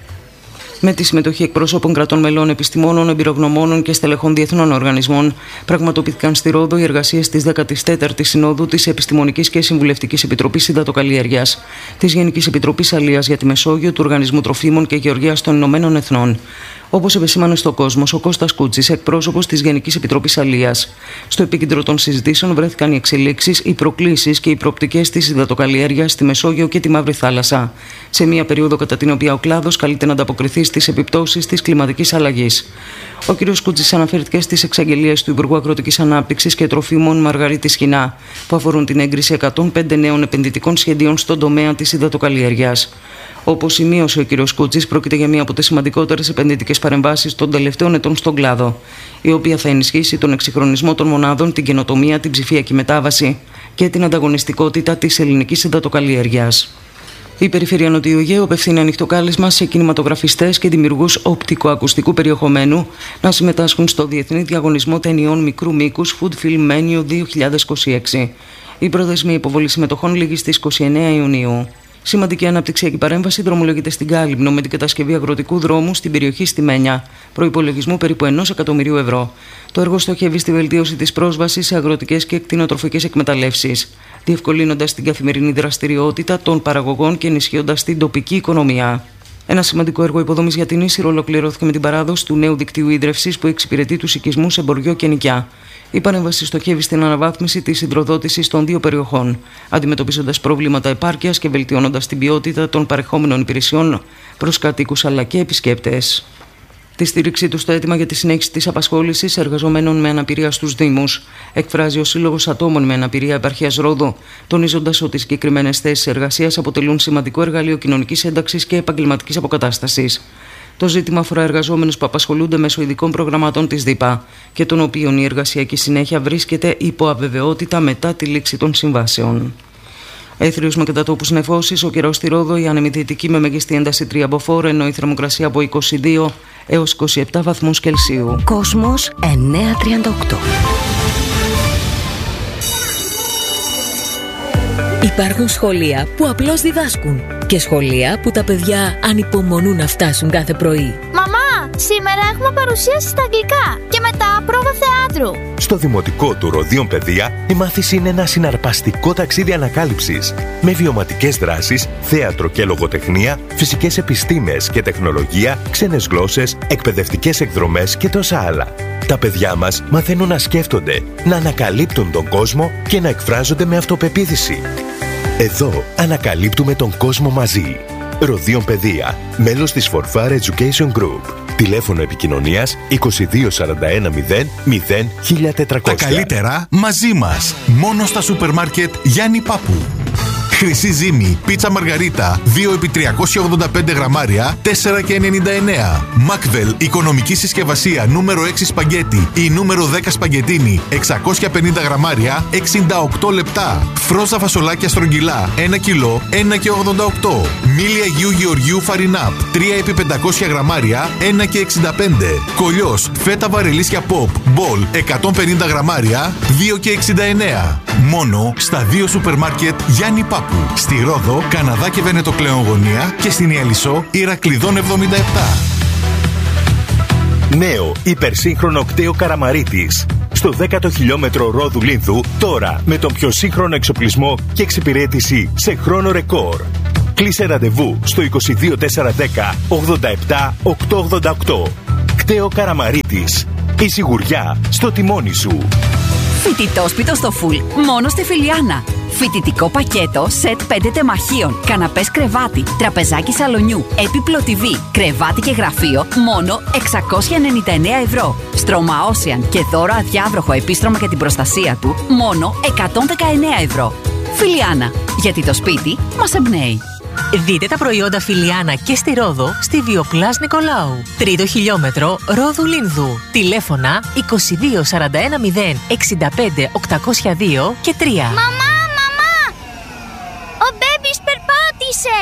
Με τη συμμετοχή εκπρόσωπων κρατών μελών, επιστημόνων, εμπειρογνωμόνων και στελεχών διεθνών οργανισμών, πραγματοποιήθηκαν στη Ρόδο οι εργασίες της δέκατης τέταρτης Συνόδου της Επιστημονικής και Συμβουλευτικής Επιτροπής Υδατοκαλλιέργειας, της Γενικής Επιτροπής Αλίας για τη Μεσόγειο, του Οργανισμού Τροφίμων και Γεωργίας των Ηνωμένων Εθνών. Όπως επεσήμανε στο Κόσμος ο Κώστας Κούτσης, εκπρόσωπος της Γενικής Επιτροπής Αλίας. Στο επίκεντρο των συζητήσεων βρέθηκαν οι εξελίξεις, οι προκλήσεις και οι προοπτικές της υδατοκαλλιέργειας στη Μεσόγειο και τη Μαύρη Θάλασσα, σε μια περίοδο κατά την οποία ο κλάδος καλείται να ανταποκριθεί στις επιπτώσεις της κλιματικής αλλαγής. Ο κ. Κούτσης αναφέρθηκε στις εξαγγελίες του Υπουργού Αγροτικής Ανάπτυξης και Τροφίμων Μαργαρίτης Χινά, που αφορούν την έγκριση εκατόν πέντε νέων επενδυτικών σχεδίων στον τομέα της υδατοκαλλιέργειας. Όπως σημείωσε ο κ. Κούτσης, πρόκειται για μία από τις σημαντικότερες επενδυτικές παρεμβάσεις των τελευταίων ετών στον κλάδο, η οποία θα ενισχύσει τον εξυγχρονισμό των μονάδων, την καινοτομία, την ψηφιακή μετάβαση και την ανταγωνιστικότητα της ελληνικής υδατοκαλλιέργειας. Η Περιφέρεια Νοτιού Αιγαίου απευθύνει ανοιχτό κάλεσμα σε κινηματογραφιστές και δημιουργούς οπτικοακουστικού περιεχομένου να συμμετάσχουν στο Διεθνή Διαγωνισμό Ταινιών Μικρού Μήκους Food Film Menu δύο χιλιάδες είκοσι έξι. Η προθεσμία υποβολή συμμετοχών λήγει στις είκοσι εννέα Ιουνίου. Σημαντική αναπτυξιακή παρέμβαση δρομολογείται στην Κάλυμνο με την κατασκευή αγροτικού δρόμου στην περιοχή Στιμένια, προϋπολογισμού περίπου ενός εκατομμυρίου ευρώ. Το έργο στοχεύει στη βελτίωση της πρόσβασης σε αγροτικές και κτηνοτροφικές εκμεταλλεύσεις, διευκολύνοντας την καθημερινή δραστηριότητα των παραγωγών και ενισχύοντας την τοπική οικονομία. Ένα σημαντικό έργο υποδομής για την Ίσυρο ολοκληρώθηκε με την παράδοση του νέου δικτύου ίδρευσης που εξυπηρετεί τους οικισμούς σε Μποριό και Νικιά. Η παρέμβαση στοχεύει στην αναβάθμιση της υδροδότησης των δύο περιοχών, αντιμετωπίζοντας προβλήματα επάρκειας και βελτιώνοντας την ποιότητα των παρεχόμενων υπηρεσιών προς κατοίκους αλλά και επισκέπτες. Τη στήριξή του στο αίτημα για τη συνέχιση της απασχόλησης εργαζομένων με αναπηρία στους Δήμους εκφράζει ο Σύλλογος Ατόμων με Αναπηρία Επαρχίας Ρόδου, τονίζοντας ότι οι συγκεκριμένες θέσεις εργασίας αποτελούν σημαντικό εργαλείο κοινωνικής ένταξης και επαγγελματικής αποκατάστασης. Το ζήτημα αφορά εργαζόμενους που απασχολούνται μέσω ειδικών προγραμματών της ΔΥΠΑ και των οποίων η εργασιακή συνέχεια βρίσκεται υπό αβεβαιότητα μετά τη λήξη των συμβάσεων. Έθριος με κατατόπους νεφώσεις, ο καιρός στη Ρόδο, η ανεμητική με μεγιστή ένταση τρία μποφόρ, ενώ η θερμοκρασία από είκοσι δύο έως είκοσι επτά βαθμούς Κελσίου. Κόσμος εννιακόσια τριάντα οκτώ. Υπάρχουν σχολεία που απλώς διδάσκουν και σχολεία που τα παιδιά ανυπομονούν να φτάσουν κάθε πρωί. Μαμά, σήμερα έχουμε παρουσίαση στα αγγλικά και μετά πρόβα θεάτρου. Στο Δημοτικό του Ροδίων Παιδεία, η μάθηση είναι ένα συναρπαστικό ταξίδι ανακάλυψης με βιωματικές δράσεις, θέατρο και λογοτεχνία, φυσικές επιστήμες και τεχνολογία, ξένες γλώσσες, εκπαιδευτικές εκδρομές και τόσα άλλα. Τα παιδιά μας μαθαίνουν να σκέφτονται, να ανακαλύπτουν τον κόσμο και να εκφράζονται με αυτοπεποίθηση. Εδώ ανακαλύπτουμε τον κόσμο μαζί. Ροδίων Παιδεία, μέλος της Forfar Education Group. Τηλέφωνο επικοινωνίας είκοσι δύο σαράντα ένα μηδέν μηδέν χίλια τετρακόσια. Τα καλύτερα μαζί μας. Μόνο στα σούπερ μάρκετ Γιάννη Πάπου. Χρυσή Ζύμη, πίτσα μαργαρίτα, δύο επί τριακόσια ογδόντα πέντε γραμμάρια, τέσσερα και ενενήντα εννέα. Μάκβελ, οικονομική συσκευασία νούμερο έξι σπαγκέτι ή νούμερο δέκα σπαγκετίνι, εξακόσια πενήντα γραμμάρια, εξήντα οκτώ λεπτά. Φρόζα φασολάκια στρογγυλά, ένα κιλό, ένα και ογδόντα οκτώ. Μίλι Αγίου Γεωργίου Φαρινάπ, τρία επί πεντακόσια γραμμάρια, ένα και εξήντα πέντε. Κολλιός, φέτα βαρελίσια Pop, Ball, εκατόν πενήντα γραμμάρια, δύο και εξήντα εννέα. Μόνο στα δύο σούπερ μάρκετ Γιάννη Πάπου. Στη Ρόδο, Καναδά και Βενετοκλέον γωνία και στην Ιαλισσό, Ηρακλειδών εβδομήντα επτά. Νέο υπερσύγχρονο κτέο Καραμαρίτης. Στο δέκατο χιλιόμετρο Ρόδου Λίνδου, τώρα με τον πιο σύγχρονο εξοπλισμό και εξυπηρέτηση σε χρόνο ρεκόρ. Κλείσε ραντεβού στο είκοσι δύο τετρακόσια δέκα ογδόντα επτά οκτακόσια ογδόντα οκτώ. Κτέο Καραμαρίτης. Η σιγουριά στο τιμόνι σου. Φοιτητόσπιτο στο φουλ, μόνο στη Φιλιάνα. Φοιτητικό πακέτο, σετ πέντε τεμαχίων, καναπές κρεβάτι, τραπεζάκι σαλονιού, έπιπλο τι βι, κρεβάτι και γραφείο, μόνο εξακόσια ενενήντα εννέα ευρώ. Στρώμα Ocean και δώρο αδιάβροχο επίστρωμα για την προστασία του, μόνο εκατόν δεκαεννέα ευρώ. Φιλιάνα, γιατί το σπίτι μας εμπνέει. Δείτε τα προϊόντα Φιλιάνα και στη Ρόδο στη Βιοπλάς Νικολάου. Τρίτο χιλιόμετρο Ρόδου Λίνδου. Τηλέφωνα είκοσι δύο σαράντα ένα μηδέν εξήντα πέντε οκτακόσια δύο και τρία. Μαμά, μαμά! Ο μπέμπις περπάτησε!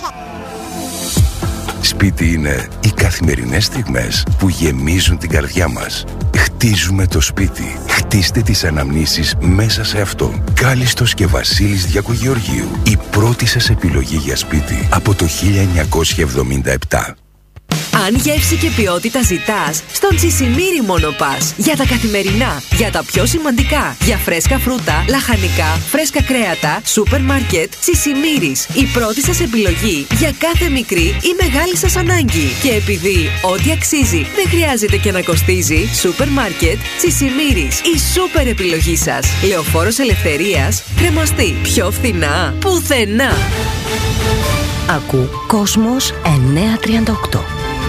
Σπίτι είναι οι καθημερινές στιγμές που γεμίζουν την καρδιά μας. Χτίζουμε το σπίτι. Χτίστε τις αναμνήσεις μέσα σε αυτό. Κάλιστος και Βασίλης Διακογεωργίου. Η πρώτη σας επιλογή για σπίτι από το χίλια εννιακόσια εβδομήντα επτά. Αν γεύση και ποιότητα ζητάς, στον Τσισιμίρι μόνο πας. Για τα καθημερινά, για τα πιο σημαντικά. Για φρέσκα φρούτα, λαχανικά, φρέσκα κρέατα, σούπερ μάρκετ, Τσισιμίρις. Η πρώτη σας επιλογή για κάθε μικρή ή μεγάλη σας ανάγκη. Και επειδή ό,τι αξίζει δεν χρειάζεται και να κοστίζει, σούπερ μάρκετ, Τσισιμίρις. Η σούπερ επιλογή σας. Λεωφόρος Ελευθερίας, κρεμαστή. Πιο φθηνά, πουθενά. Ακού Κόσμος εννιακόσια τριάντα οκτώ.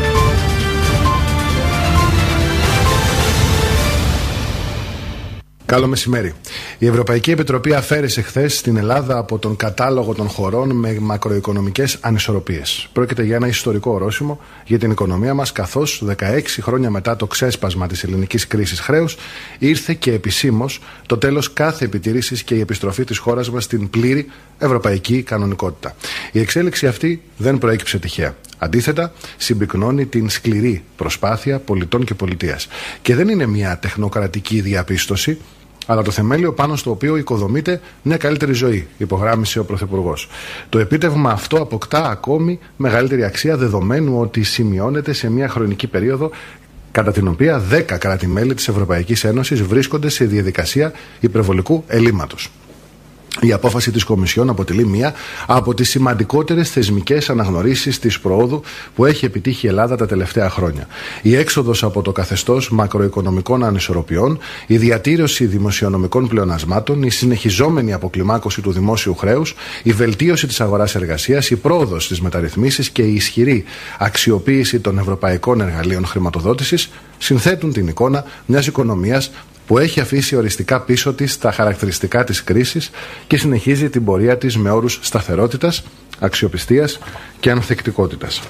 Καλό μεσημέρι. Η Ευρωπαϊκή Επιτροπή αφαίρεσε χθες στην Ελλάδα από τον κατάλογο των χωρών με μακροοικονομικές ανισορροπίες. Πρόκειται για ένα ιστορικό ορόσημο για την οικονομία μας, καθώς δεκαέξι χρόνια μετά το ξέσπασμα της ελληνικής κρίσης χρέους ήρθε και επισήμως το τέλος κάθε επιτήρησης και η επιστροφή της χώρας μας στην πλήρη ευρωπαϊκή κανονικότητα. Η εξέλιξη αυτή δεν προέκυψε τυχαία. Αντίθετα, συμπυκνώνει την σκληρή προσπάθεια πολιτών και πολιτείας. Και δεν είναι μια τεχνοκρατική διαπίστωση, αλλά το θεμέλιο πάνω στο οποίο οικοδομείται μια καλύτερη ζωή, υπογράμμισε ο Πρωθυπουργός. Το επίτευγμα αυτό αποκτά ακόμη μεγαλύτερη αξία, δεδομένου ότι σημειώνεται σε μια χρονική περίοδο κατά την οποία δέκα κράτη-μέλη της Ευρωπαϊκής Ένωσης βρίσκονται σε διαδικασία υπερβολικού ελλείμματος. Η απόφαση της Κομισιόν αποτελεί μία από τις σημαντικότερες θεσμικές αναγνωρίσεις της προόδου που έχει επιτύχει η Ελλάδα τα τελευταία χρόνια. Η έξοδος από το καθεστώς μακροοικονομικών ανισορροπιών, η διατήρηση δημοσιονομικών πλεονασμάτων, η συνεχιζόμενη αποκλιμάκωση του δημόσιου χρέους, η βελτίωση της αγοράς εργασίας, η πρόοδος στις μεταρρυθμίσεις και η ισχυρή αξιοποίηση των ευρωπαϊκών εργαλείων χρηματοδότησης συνθέτουν την εικόνα μιας οικονομίας που έχει αφήσει οριστικά πίσω της τα χαρακτηριστικά της κρίσης και συνεχίζει την πορεία της με όρους σταθερότητας, αξιοπιστίας και ανθεκτικότητας.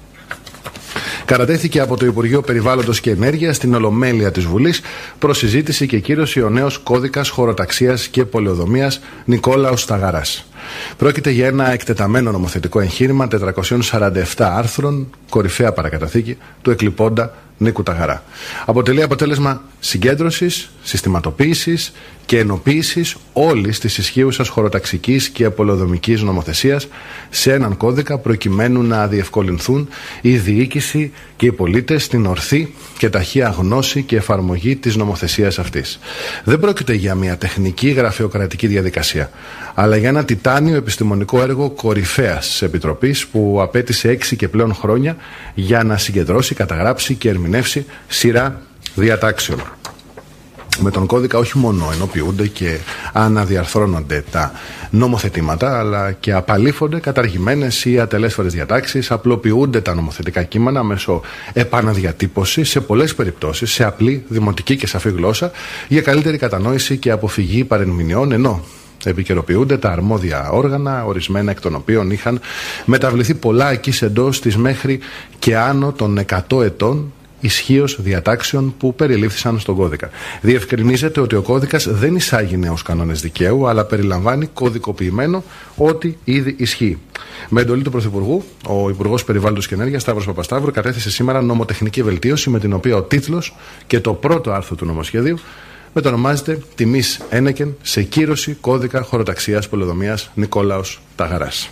Κατατέθηκε από το Υπουργείο Περιβάλλοντος και Ενέργειας στην Ολομέλεια της Βουλής προς συζήτηση και κύρωση ο νέος κώδικας χωροταξίας και πολεοδομίας Νικόλαος Σταγαράς. Πρόκειται για ένα εκτεταμένο νομοθετικό εγχείρημα τετρακόσια σαράντα επτά άρθρων, κορυφαία παρακαταθήκη του εκλειπώντα Νίκου Ταγαρά. Αποτελεί αποτέλεσμα συγκέντρωσης, συστηματοποίησης και ενοποίησης όλης της ισχύουσας χωροταξικής και πολεοδομικής νομοθεσίας σε έναν κώδικα, προκειμένου να διευκολυνθούν η διοίκηση και οι πολίτες στην ορθή και ταχεία γνώση και εφαρμογή της νομοθεσίας αυτής. Δεν πρόκειται για μια τεχνική γραφειοκρατική διαδικασία, αλλά για ένα τιτάνιο επιστημονικό έργο κορυφαίας επιτροπής που απέτησε έξι και πλέον χρόνια για να συγκεντρώσει, καταγράψει και ερμηνεύσει σειρά διατάξεων. Με τον κώδικα όχι μόνο ενοποιούνται και αναδιαρθρώνονται τα νομοθετήματα, αλλά και απαλήφονται καταργημένες ή ατελέσφορες διατάξεις, απλοποιούνται τα νομοθετικά κείμενα μέσω επαναδιατύπωσης, σε πολλές περιπτώσεις σε απλή, δημοτική και σαφή γλώσσα, για καλύτερη κατανόηση και αποφυγή παρερμηνιών, ενώ Επικαιροποιούνται τα αρμόδια όργανα, ορισμένα εκ των οποίων είχαν μεταβληθεί πολλά εκείς εντός της μέχρι και άνω των εκατό ετών ισχύως διατάξεων που περιλήφθησαν στον κώδικα. Διευκρινίζεται ότι ο κώδικας δεν εισάγει νέους κανόνες δικαίου, αλλά περιλαμβάνει κωδικοποιημένο ό,τι ήδη ισχύει. Με εντολή του Πρωθυπουργού, ο Υπουργός Περιβάλλοντος και Ενέργειας Σταύρος Παπασταύρου κατέθεσε σήμερα νομοτεχνική βελτίωση, με την οποία ο τίτλος και το πρώτο άρθρο του νομοσχεδίου μετονομάζεται «Τιμής Ένεκεν σε κύρωση κώδικα χωροταξίας πολεοδομίας Νικόλαος Ταγαράς».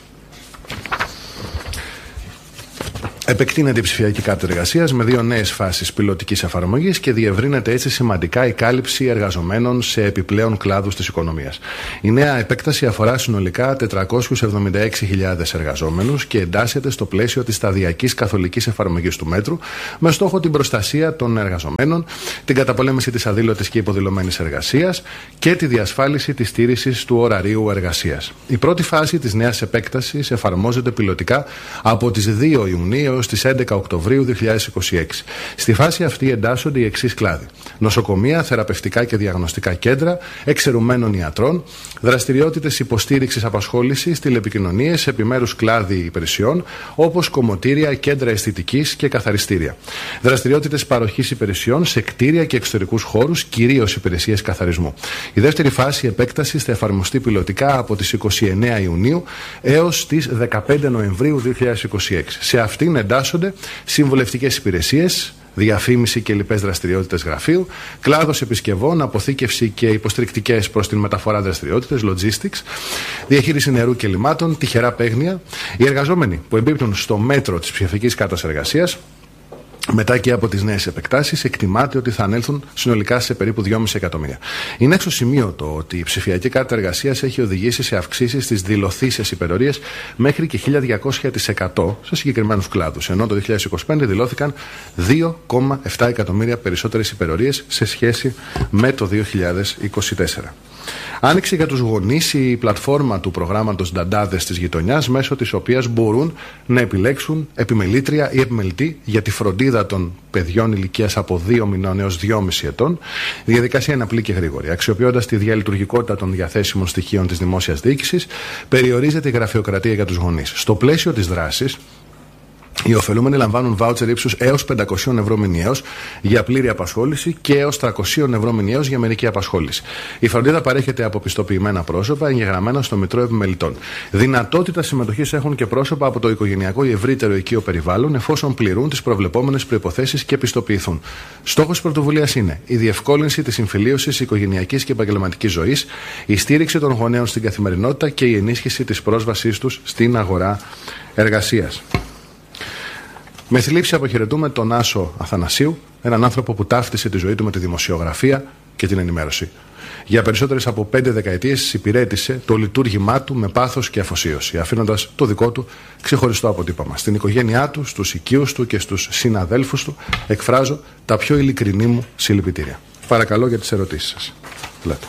Επεκτείνεται η ψηφιακή κάρτα εργασίας με δύο νέες φάσεις πιλωτικής εφαρμογής και διευρύνεται έτσι σημαντικά η κάλυψη εργαζομένων σε επιπλέον κλάδους της οικονομίας. Η νέα επέκταση αφορά συνολικά τετρακόσιους εβδομήντα έξι χιλιάδες εργαζόμενους και εντάσσεται στο πλαίσιο της σταδιακής καθολικής εφαρμογής του μέτρου, με στόχο την προστασία των εργαζομένων, την καταπολέμηση της αδήλωτης και υποδηλωμένης εργασίας και τη διασφάλιση της στήρησης του ωραρίου εργασίας. Η πρώτη φάση της νέας επέκτασης εφαρμόζεται πιλωτικά από τις δύο Ιουνίου στις έντεκα Οκτωβρίου δύο χιλιάδες είκοσι έξι. Στη φάση αυτή εντάσσονται οι εξής κλάδοι: νοσοκομεία, θεραπευτικά και διαγνωστικά κέντρα, εξαιρουμένων ιατρών, δραστηριότητες υποστήριξης απασχόλησης, τηλεπικοινωνίες, επιμέρους κλάδοι υπηρεσιών, όπως κομμωτήρια, κέντρα αισθητικής και καθαριστήρια. Δραστηριότητες παροχής υπηρεσιών σε κτίρια και εξωτερικούς χώρους, κυρίως υπηρεσίες καθαρισμού. Η δεύτερη φάση επέκτασης θα εφαρμοστεί πιλωτικά από τις είκοσι εννέα Ιουνίου έως τις δεκαπέντε Νοεμβρίου δύο χιλιάδες είκοσι έξι. Σε αυτήν εντάσσονται συμβουλευτικές υπηρεσίες, διαφήμιση και λοιπές δραστηριότητες γραφείου, κλάδος επισκευών, αποθήκευση και υποστηρικτικές προς την μεταφορά δραστηριότητες, logistics, διαχείριση νερού και λιμάτων, τυχερά παίγνια. Οι εργαζόμενοι που εμπίπτουν στο μέτρο της ψηφιακής κάρτας εργασίας, μετά και από τις νέες επεκτάσεις, εκτιμάται ότι θα ανέλθουν συνολικά σε περίπου δυόμισι εκατομμύρια. Είναι εξωσημείωτο ότι η ψηφιακή κάρτα εργασίας έχει οδηγήσει σε αυξήσεις στις δηλωθήσεις υπερορίες μέχρι και χίλια διακόσια τοις εκατό σε συγκεκριμένους κλάδους, ενώ το δύο χιλιάδες είκοσι πέντε δηλώθηκαν δύο κόμμα επτά εκατομμύρια περισσότερες υπερορίες σε σχέση με το δύο χιλιάδες είκοσι τέσσερα. Άνοιξε για τους γονείς η πλατφόρμα του προγράμματος Νταντάδες της γειτονιάς, μέσω της οποίας μπορούν να επιλέξουν επιμελήτρια ή επιμελητή για τη φροντίδα των παιδιών ηλικίας από δύο μηνών έως δυόμισι ετών. Η διαδικασία είναι απλή και γρήγορη. Αξιοποιώντας τη διαλειτουργικότητα των διαθέσιμων στοιχείων της δημόσιας διοίκησης, περιορίζεται η γραφειοκρατία για τους γονείς. Στο πλαίσιο της δράσης, οι ωφελούμενοι λαμβάνουν βάουτσερ ύψους έως πεντακόσια ευρώ μηνιαίως για πλήρη απασχόληση και έως τριακόσια ευρώ μηνιαίως για μερική απασχόληση. Η φροντίδα παρέχεται από πιστοποιημένα πρόσωπα εγγεγραμμένα στο Μητρό Επιμελητών. Δυνατότητα συμμετοχής έχουν και πρόσωπα από το οικογενειακό ή ευρύτερο οικείο περιβάλλον, εφόσον πληρούν τις προβλεπόμενες προϋποθέσεις και πιστοποιηθούν. Στόχος της πρωτοβουλίας είναι η διευκόλυνση της συμφιλίωσης οικογενειακής και επαγγελματικής ζωής, η στήριξη των γονέων στην καθημερινότητα και η ενίσχυση της πρόσβασής τους στην αγορά εργασίας. Με θλίψη αποχαιρετούμε τον Άσο Αθανασίου, έναν άνθρωπο που ταύτισε τη ζωή του με τη δημοσιογραφία και την ενημέρωση. Για περισσότερες από πέντε δεκαετίες υπηρέτησε το λειτουργήμά του με πάθος και αφοσίωση, αφήνοντας το δικό του ξεχωριστό αποτύπωμα. Στην οικογένειά του, στους οικείους του και στους συναδέλφους του εκφράζω τα πιο ειλικρινή μου συλληπιτήρια. Παρακαλώ για τις ερωτήσεις σας. Λέτε.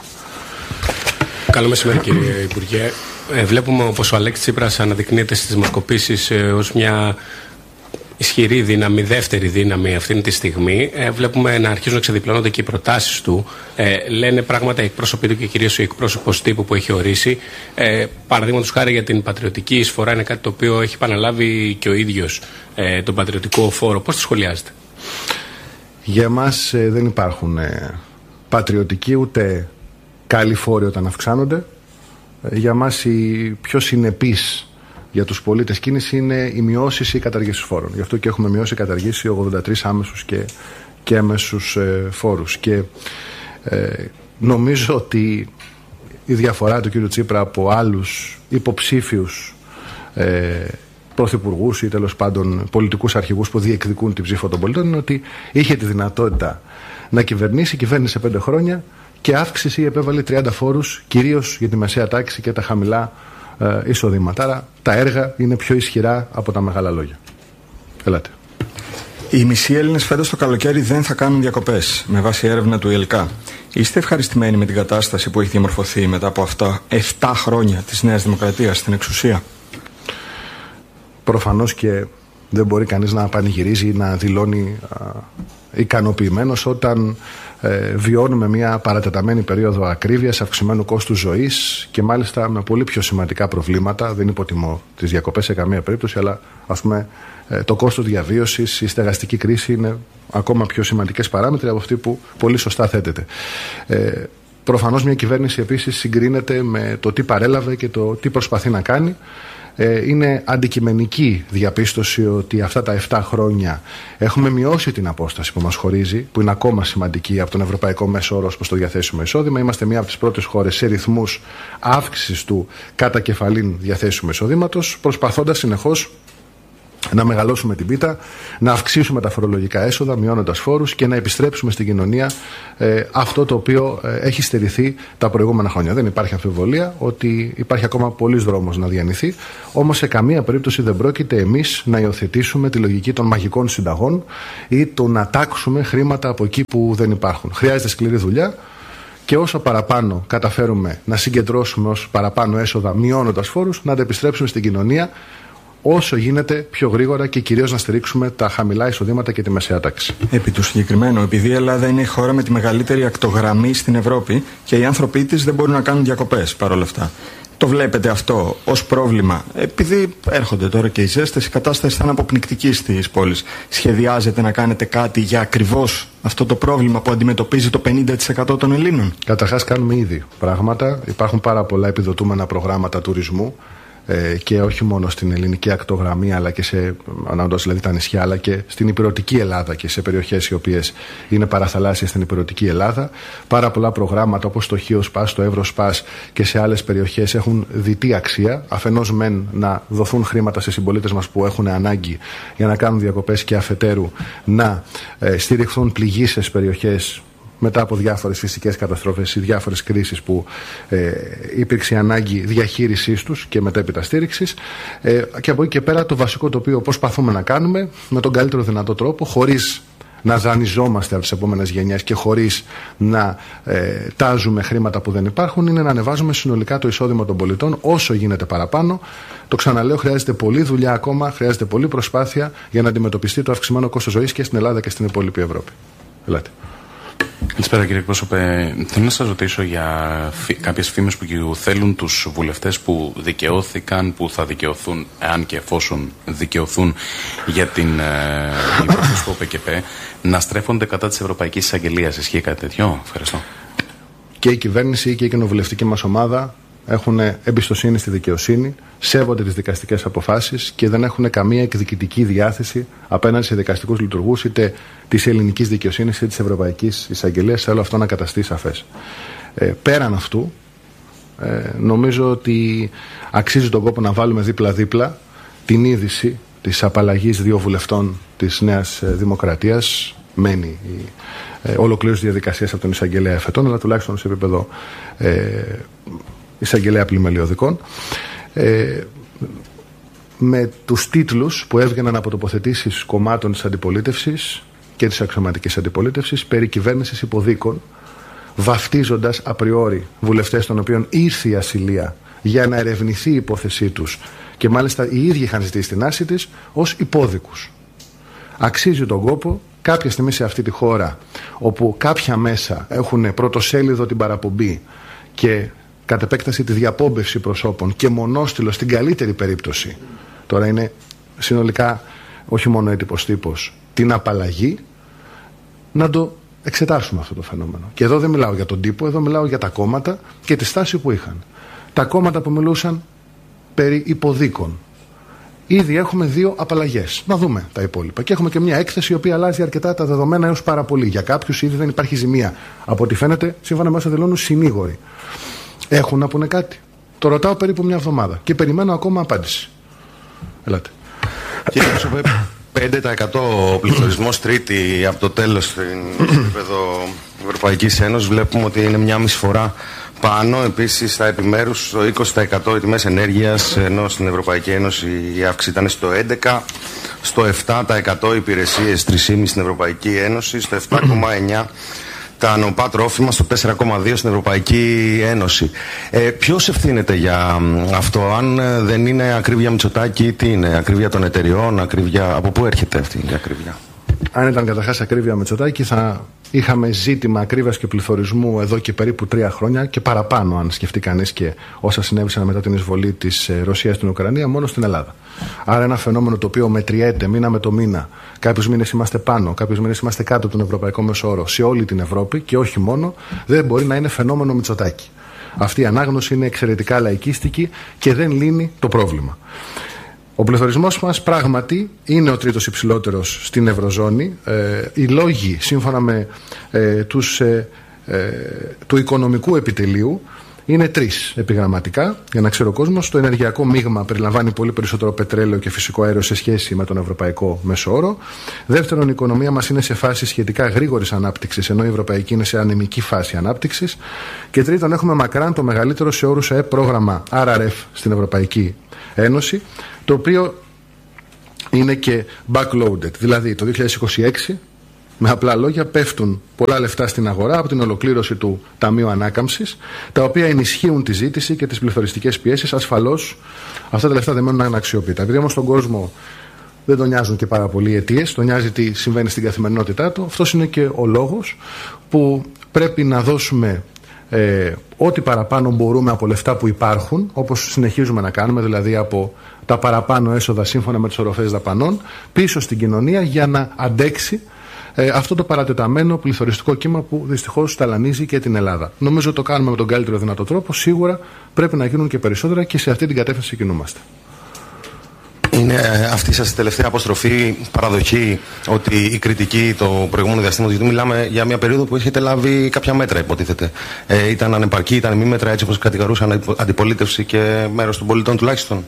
Καλό μεσημέρι, κύριε Υπουργέ. Ε, βλέπουμε όπως ο Αλέξης Τσίπρας αναδεικνύεται στις δημοσκοπήσεις ε, ως μια ισχυρή δύναμη, δεύτερη δύναμη αυτή τη στιγμή. Ε, βλέπουμε να αρχίζουν να ξεδιπλώνονται και οι προτάσεις του. Ε, λένε πράγματα οι εκπρόσωποι του και κυρίως ο εκπρόσωπος τύπου που έχει ορίσει. Ε, Παραδείγματος χάρη για την πατριωτική εισφορά, είναι κάτι το οποίο έχει επαναλάβει και ο ίδιος ε, τον πατριωτικό φόρο. Πώς το σχολιάζετε? Για εμάς ε, δεν υπάρχουν ε, πατριωτικοί ούτε καλοί φόροι όταν αυξάνονται. Ε, για εμάς η πιο συνεπής για τους πολίτες κίνηση είναι οι μειώσεις ή οι καταργήσεις φόρων. Γι' αυτό και έχουμε μειώσει ή καταργήσει ογδόντα τρεις άμεσους και, και έμεσους ε, φόρους. Και ε, νομίζω ότι η διαφορά του κ. Τσίπρα από άλλους υποψήφιους ε, πρωθυπουργούς ή τέλος πάντων πολιτικούς αρχηγούς που διεκδικούν την ψήφο των πολιτών είναι ότι είχε τη δυνατότητα να κυβερνήσει, κυβέρνησε πέντε χρόνια και αύξηση επέβαλε τριάντα φόρους, κυρίως για τη μεσαία τάξη και τα χαμηλά ε, εισοδήματα. Άρα τα έργα είναι πιο ισχυρά από τα μεγάλα λόγια. Ελάτε. Οι μισοί Έλληνες φέτος το καλοκαίρι δεν θα κάνουν διακοπές, με βάση έρευνα του ΙΕΛΚΑ. Είστε ευχαριστημένοι με την κατάσταση που έχει διαμορφωθεί μετά από αυτά επτά χρόνια της Νέας Δημοκρατίας στην εξουσία? Προφανώς και Δεν μπορεί κανείς να πανηγυρίζει ή να δηλώνει α, ικανοποιημένος όταν ε, βιώνουμε μια παρατεταμένη περίοδο ακρίβειας, αυξημένου κόστους ζωής και μάλιστα με πολύ πιο σημαντικά προβλήματα. Δεν υποτιμώ τις διακοπές σε καμία περίπτωση, αλλά ας πούμε ε, το κόστος διαβίωσης, η στεγαστική κρίση είναι ακόμα πιο σημαντικές παράμετροι από αυτή που πολύ σωστά θέτεται. Ε, προφανώς μια κυβέρνηση επίσης συγκρίνεται με το τι παρέλαβε και το τι προσπαθεί να κάνει. Είναι αντικειμενική διαπίστωση ότι αυτά τα επτά χρόνια έχουμε μειώσει την απόσταση που μας χωρίζει, που είναι ακόμα σημαντική από τον ευρωπαϊκό μέσο όρο προς το διαθέσιμο εισόδημα. Είμαστε μία από τις πρώτες χώρες σε ρυθμούς αύξησης του κατά κεφαλήν διαθέσιμου εισοδήματος, προσπαθώντας συνεχώς να μεγαλώσουμε την πίτα, να αυξήσουμε τα φορολογικά έσοδα, μειώνοντας φόρους και να επιστρέψουμε στην κοινωνία ε, αυτό το οποίο ε, έχει στερηθεί τα προηγούμενα χρόνια. Δεν υπάρχει αμφιβολία ότι υπάρχει ακόμα πολλής δρόμος να διανυθεί, όμως σε καμία περίπτωση δεν πρόκειται εμείς να υιοθετήσουμε τη λογική των μαγικών συνταγών ή το να τάξουμε χρήματα από εκεί που δεν υπάρχουν. Χρειάζεται σκληρή δουλειά. Και όσο παραπάνω καταφέρουμε να συγκεντρώσουμε ως παραπάνω έσοδα μειώνοντας φόρους, να τα επιστρέψουμε στην κοινωνία όσο γίνεται πιο γρήγορα και κυρίως να στηρίξουμε τα χαμηλά εισοδήματα και τη μεσαία τάξη. Επί του συγκεκριμένου, επειδή η Ελλάδα είναι η χώρα με τη μεγαλύτερη ακτογραμμή στην Ευρώπη και οι άνθρωποι της δεν μπορούν να κάνουν διακοπές παρόλα αυτά. Το βλέπετε αυτό ως πρόβλημα? Επειδή έρχονται τώρα και οι ζέστες, η κατάσταση θα είναι αποπνικτική στις πόλεις. Σχεδιάζετε να κάνετε κάτι για ακριβώς αυτό το πρόβλημα που αντιμετωπίζει το πενήντα τοις εκατό των Ελλήνων? Καταρχάς κάνουμε ήδη πράγματα. Υπάρχουν πάρα πολλά επιδοτούμενα προγράμματα τουρισμού. Και όχι μόνο στην ελληνική ακτογραμμή, αλλά και σε ανάγκες, δηλαδή τα νησιά, αλλά και στην υπηρετική Ελλάδα και σε περιοχές οι οποίες είναι παραθαλάσσιες στην υπηρετική Ελλάδα. Πάρα πολλά προγράμματα όπως το Χίος-Πας, το Εύρος-Πας και σε άλλες περιοχές έχουν διτή αξία. Αφενός μεν να δοθούν χρήματα σε συμπολίτες μας που έχουν ανάγκη για να κάνουν διακοπές και αφετέρου να ε, στηριχθούν πληγείσες περιοχές μετά από διάφορες φυσικές καταστροφές ή διάφορες κρίσεις που ε, υπήρξε ανάγκη διαχείρισής τους και μετέπειτα στήριξης. Ε, και από εκεί και πέρα το βασικό το οποίο προσπαθούμε να κάνουμε με τον καλύτερο δυνατό τρόπο, χωρίς να δανειζόμαστε από τις επόμενες γενιές και χωρίς να ε, τάζουμε χρήματα που δεν υπάρχουν, είναι να ανεβάζουμε συνολικά το εισόδημα των πολιτών όσο γίνεται παραπάνω. Το ξαναλέω, χρειάζεται πολλή δουλειά ακόμα, χρειάζεται πολλή προσπάθεια για να αντιμετωπιστεί το αυξημένο κόστος ζωής και στην Ελλάδα και στην υπόλοιπη Ευρώπη. Ελάτε. Καλησπέρα κύριε εκπρόσωπε. Θέλω να σας ρωτήσω για φι... κάποιες φήμες που θέλουν τους βουλευτές που δικαιώθηκαν, που θα δικαιωθούν, αν και εφόσον δικαιωθούν για την ε, υπόθεση του ΟΠΕΚΕΠΕ, να στρέφονται κατά της Ευρωπαϊκής Εισαγγελίας. Ισχύει κάτι τέτοιο? Ευχαριστώ. Και η κυβέρνηση και η κοινοβουλευτική μας ομάδα έχουν εμπιστοσύνη στη δικαιοσύνη, σέβονται τις δικαστικές αποφάσεις και δεν έχουν καμία εκδικητική διάθεση απέναντι σε δικαστικούς λειτουργούς είτε της ελληνικής δικαιοσύνης είτε της Ευρωπαϊκής Εισαγγελίας. Θέλω αυτό να καταστεί σαφές. Ε, πέραν αυτού, ε, νομίζω ότι αξίζει τον κόπο να βάλουμε δίπλα-δίπλα την είδηση της απαλλαγής δύο βουλευτών της Νέας Δημοκρατίας. Μένει η ε, ολοκλήρωση διαδικασίας από τον εισαγγελέα εφετών, αλλά τουλάχιστον σε επίπεδο ε, εισαγγελέα πλημελιωδικών, ε, με τους τίτλους που έβγαιναν από τοποθετήσεις κομμάτων της αντιπολίτευσης και της αξιωματικής αντιπολίτευσης περί κυβέρνησης υποδίκων, βαφτίζοντας απριόρι βουλευτές των οποίων ήρθε η ασυλία για να ερευνηθεί η υπόθεσή τους και μάλιστα οι ίδιοι είχαν ζητήσει την άρση της, ως υπόδικους. Αξίζει τον κόπο κάποια στιγμή σε αυτή τη χώρα, όπου κάποια μέσα έχουν πρωτοσέλιδο την παραπομπή και κατ' επέκταση τη διαπόμπευση προσώπων και μονόστιλο στην καλύτερη περίπτωση, τώρα είναι συνολικά όχι μόνο έτυπος τύπος, την απαλλαγή, να το εξετάσουμε αυτό το φαινόμενο. Και εδώ δεν μιλάω για τον τύπο, εδώ μιλάω για τα κόμματα και τη στάση που είχαν. Τα κόμματα που μιλούσαν περί υποδίκων. Ήδη έχουμε δύο απαλλαγές. Να δούμε τα υπόλοιπα. Και έχουμε και μια έκθεση η οποία αλλάζει αρκετά τα δεδομένα έως πάρα πολύ. Για κάποιους ήδη δεν υπάρχει ζημία. Από ό,τι φαίνεται, σύμφωνα με όσα δηλώνουν, συνήγοροι. Έχουν να πούνε κάτι? Το ρωτάω περίπου μια εβδομάδα και περιμένω ακόμα απάντηση. Ελάτε. Κύριε Πεσοπέ, πέντε τοις εκατό ο πληθωρισμός τρίτη από το τέλος στην επίπεδο Ευρωπαϊκής Ένωσης. Βλέπουμε ότι είναι μια μισή φορά πάνω. Επίσης στα επιμέρους στο είκοσι τοις εκατό οι τιμές ενέργειας, ενώ στην Ευρωπαϊκή Ένωση η αύξηση ήταν στο έντεκα τοις εκατό. Στο επτά τοις εκατό οι υπηρεσίες, τρία κόμμα πέντε τοις εκατό στην Ευρωπαϊκή Ένωση, στο επτά κόμμα εννιά τοις εκατό τα νοπά τρόφιμα στο τέσσερα κόμμα δύο στην Ευρωπαϊκή Ένωση. Ε, ποιος ευθύνεται για αυτό, αν δεν είναι ακρίβεια Μητσοτάκη, τι είναι, ακρίβεια των εταιριών, ακρίβεια, από πού έρχεται αυτή η ακρίβεια? Αν ήταν καταρχάς ακρίβεια Μητσοτάκη, θα είχαμε ζήτημα ακρίβειας και πληθωρισμού εδώ και περίπου τρία χρόνια και παραπάνω, αν σκεφτεί κανείς και όσα συνέβησαν μετά την εισβολή της Ρωσίας στην Ουκρανία, μόνο στην Ελλάδα. Άρα, ένα φαινόμενο το οποίο μετριέται μήνα με το μήνα. Κάποιους μήνες είμαστε πάνω, κάποιους μήνες είμαστε κάτω από τον ευρωπαϊκό μέσο όρο σε όλη την Ευρώπη και όχι μόνο, δεν μπορεί να είναι φαινόμενο Μητσοτάκη. Αυτή η ανάγνωση είναι εξαιρετικά λαϊκίστικη και δεν λύνει το πρόβλημα. Ο πληθωρισμός μας πράγματι είναι ο τρίτος υψηλότερος στην Ευρωζώνη. Ε, οι λόγοι, σύμφωνα με ε, τους, ε, ε, του οικονομικού επιτελείου, είναι τρεις επιγραμματικά, για να ξέρει ο κόσμος. Το ενεργειακό μείγμα περιλαμβάνει πολύ περισσότερο πετρέλαιο και φυσικό αέριο σε σχέση με τον ευρωπαϊκό μέσο όρο. Δεύτερον, η οικονομία μας είναι σε φάση σχετικά γρήγορης ανάπτυξης, ενώ η ευρωπαϊκή είναι σε ανεμική φάση ανάπτυξης. Και τρίτον, έχουμε μακράν το μεγαλύτερο σε όρους ΑΕΠ πρόγραμμα αρ αρ εφ στην Ευρωπαϊκή Ένωση, το οποίο είναι και backloaded. Δηλαδή, το δύο χιλιάδες είκοσι έξι, με απλά λόγια, πέφτουν πολλά λεφτά στην αγορά από την ολοκλήρωση του Ταμείου Ανάκαμψης, τα οποία ενισχύουν τη ζήτηση και τις πληθωριστικές πιέσεις. Ασφαλώς, αυτά τα λεφτά δεν μένουν αναξιοποιητά. Επειδή όμως τον κόσμο δεν τον νοιάζουν και πάρα πολλοί οι αιτίες, τον νοιάζει τι συμβαίνει στην καθημερινότητά του, αυτός είναι και ο λόγος που πρέπει να δώσουμε ε, ό,τι παραπάνω μπορούμε από λεφτά που υπάρχουν, όπως συνεχίζουμε να κάνουμε, δηλαδή από τα παραπάνω έσοδα σύμφωνα με τις οροφές δαπανών, πίσω στην κοινωνία για να αντέξει ε, αυτό το παρατεταμένο πληθωριστικό κύμα που δυστυχώς ταλανίζει και την Ελλάδα. Νομίζω ότι το κάνουμε με τον καλύτερο δυνατό τρόπο. Σίγουρα πρέπει να γίνουν και περισσότερα και σε αυτή την κατεύθυνση κινούμαστε. Είναι αυτή σας η τελευταία αποστροφή, παραδοχή, ότι η κριτική το προηγούμενο διαστήμα, γιατί μιλάμε για μια περίοδο που έχετε λάβει κάποια μέτρα, υποτίθεται. Ε, ήταν ανεπαρκή, ήταν μη μέτρα, έτσι όπως κατηγορούσαν αντιπολίτευση και μέρος των πολιτών τουλάχιστον?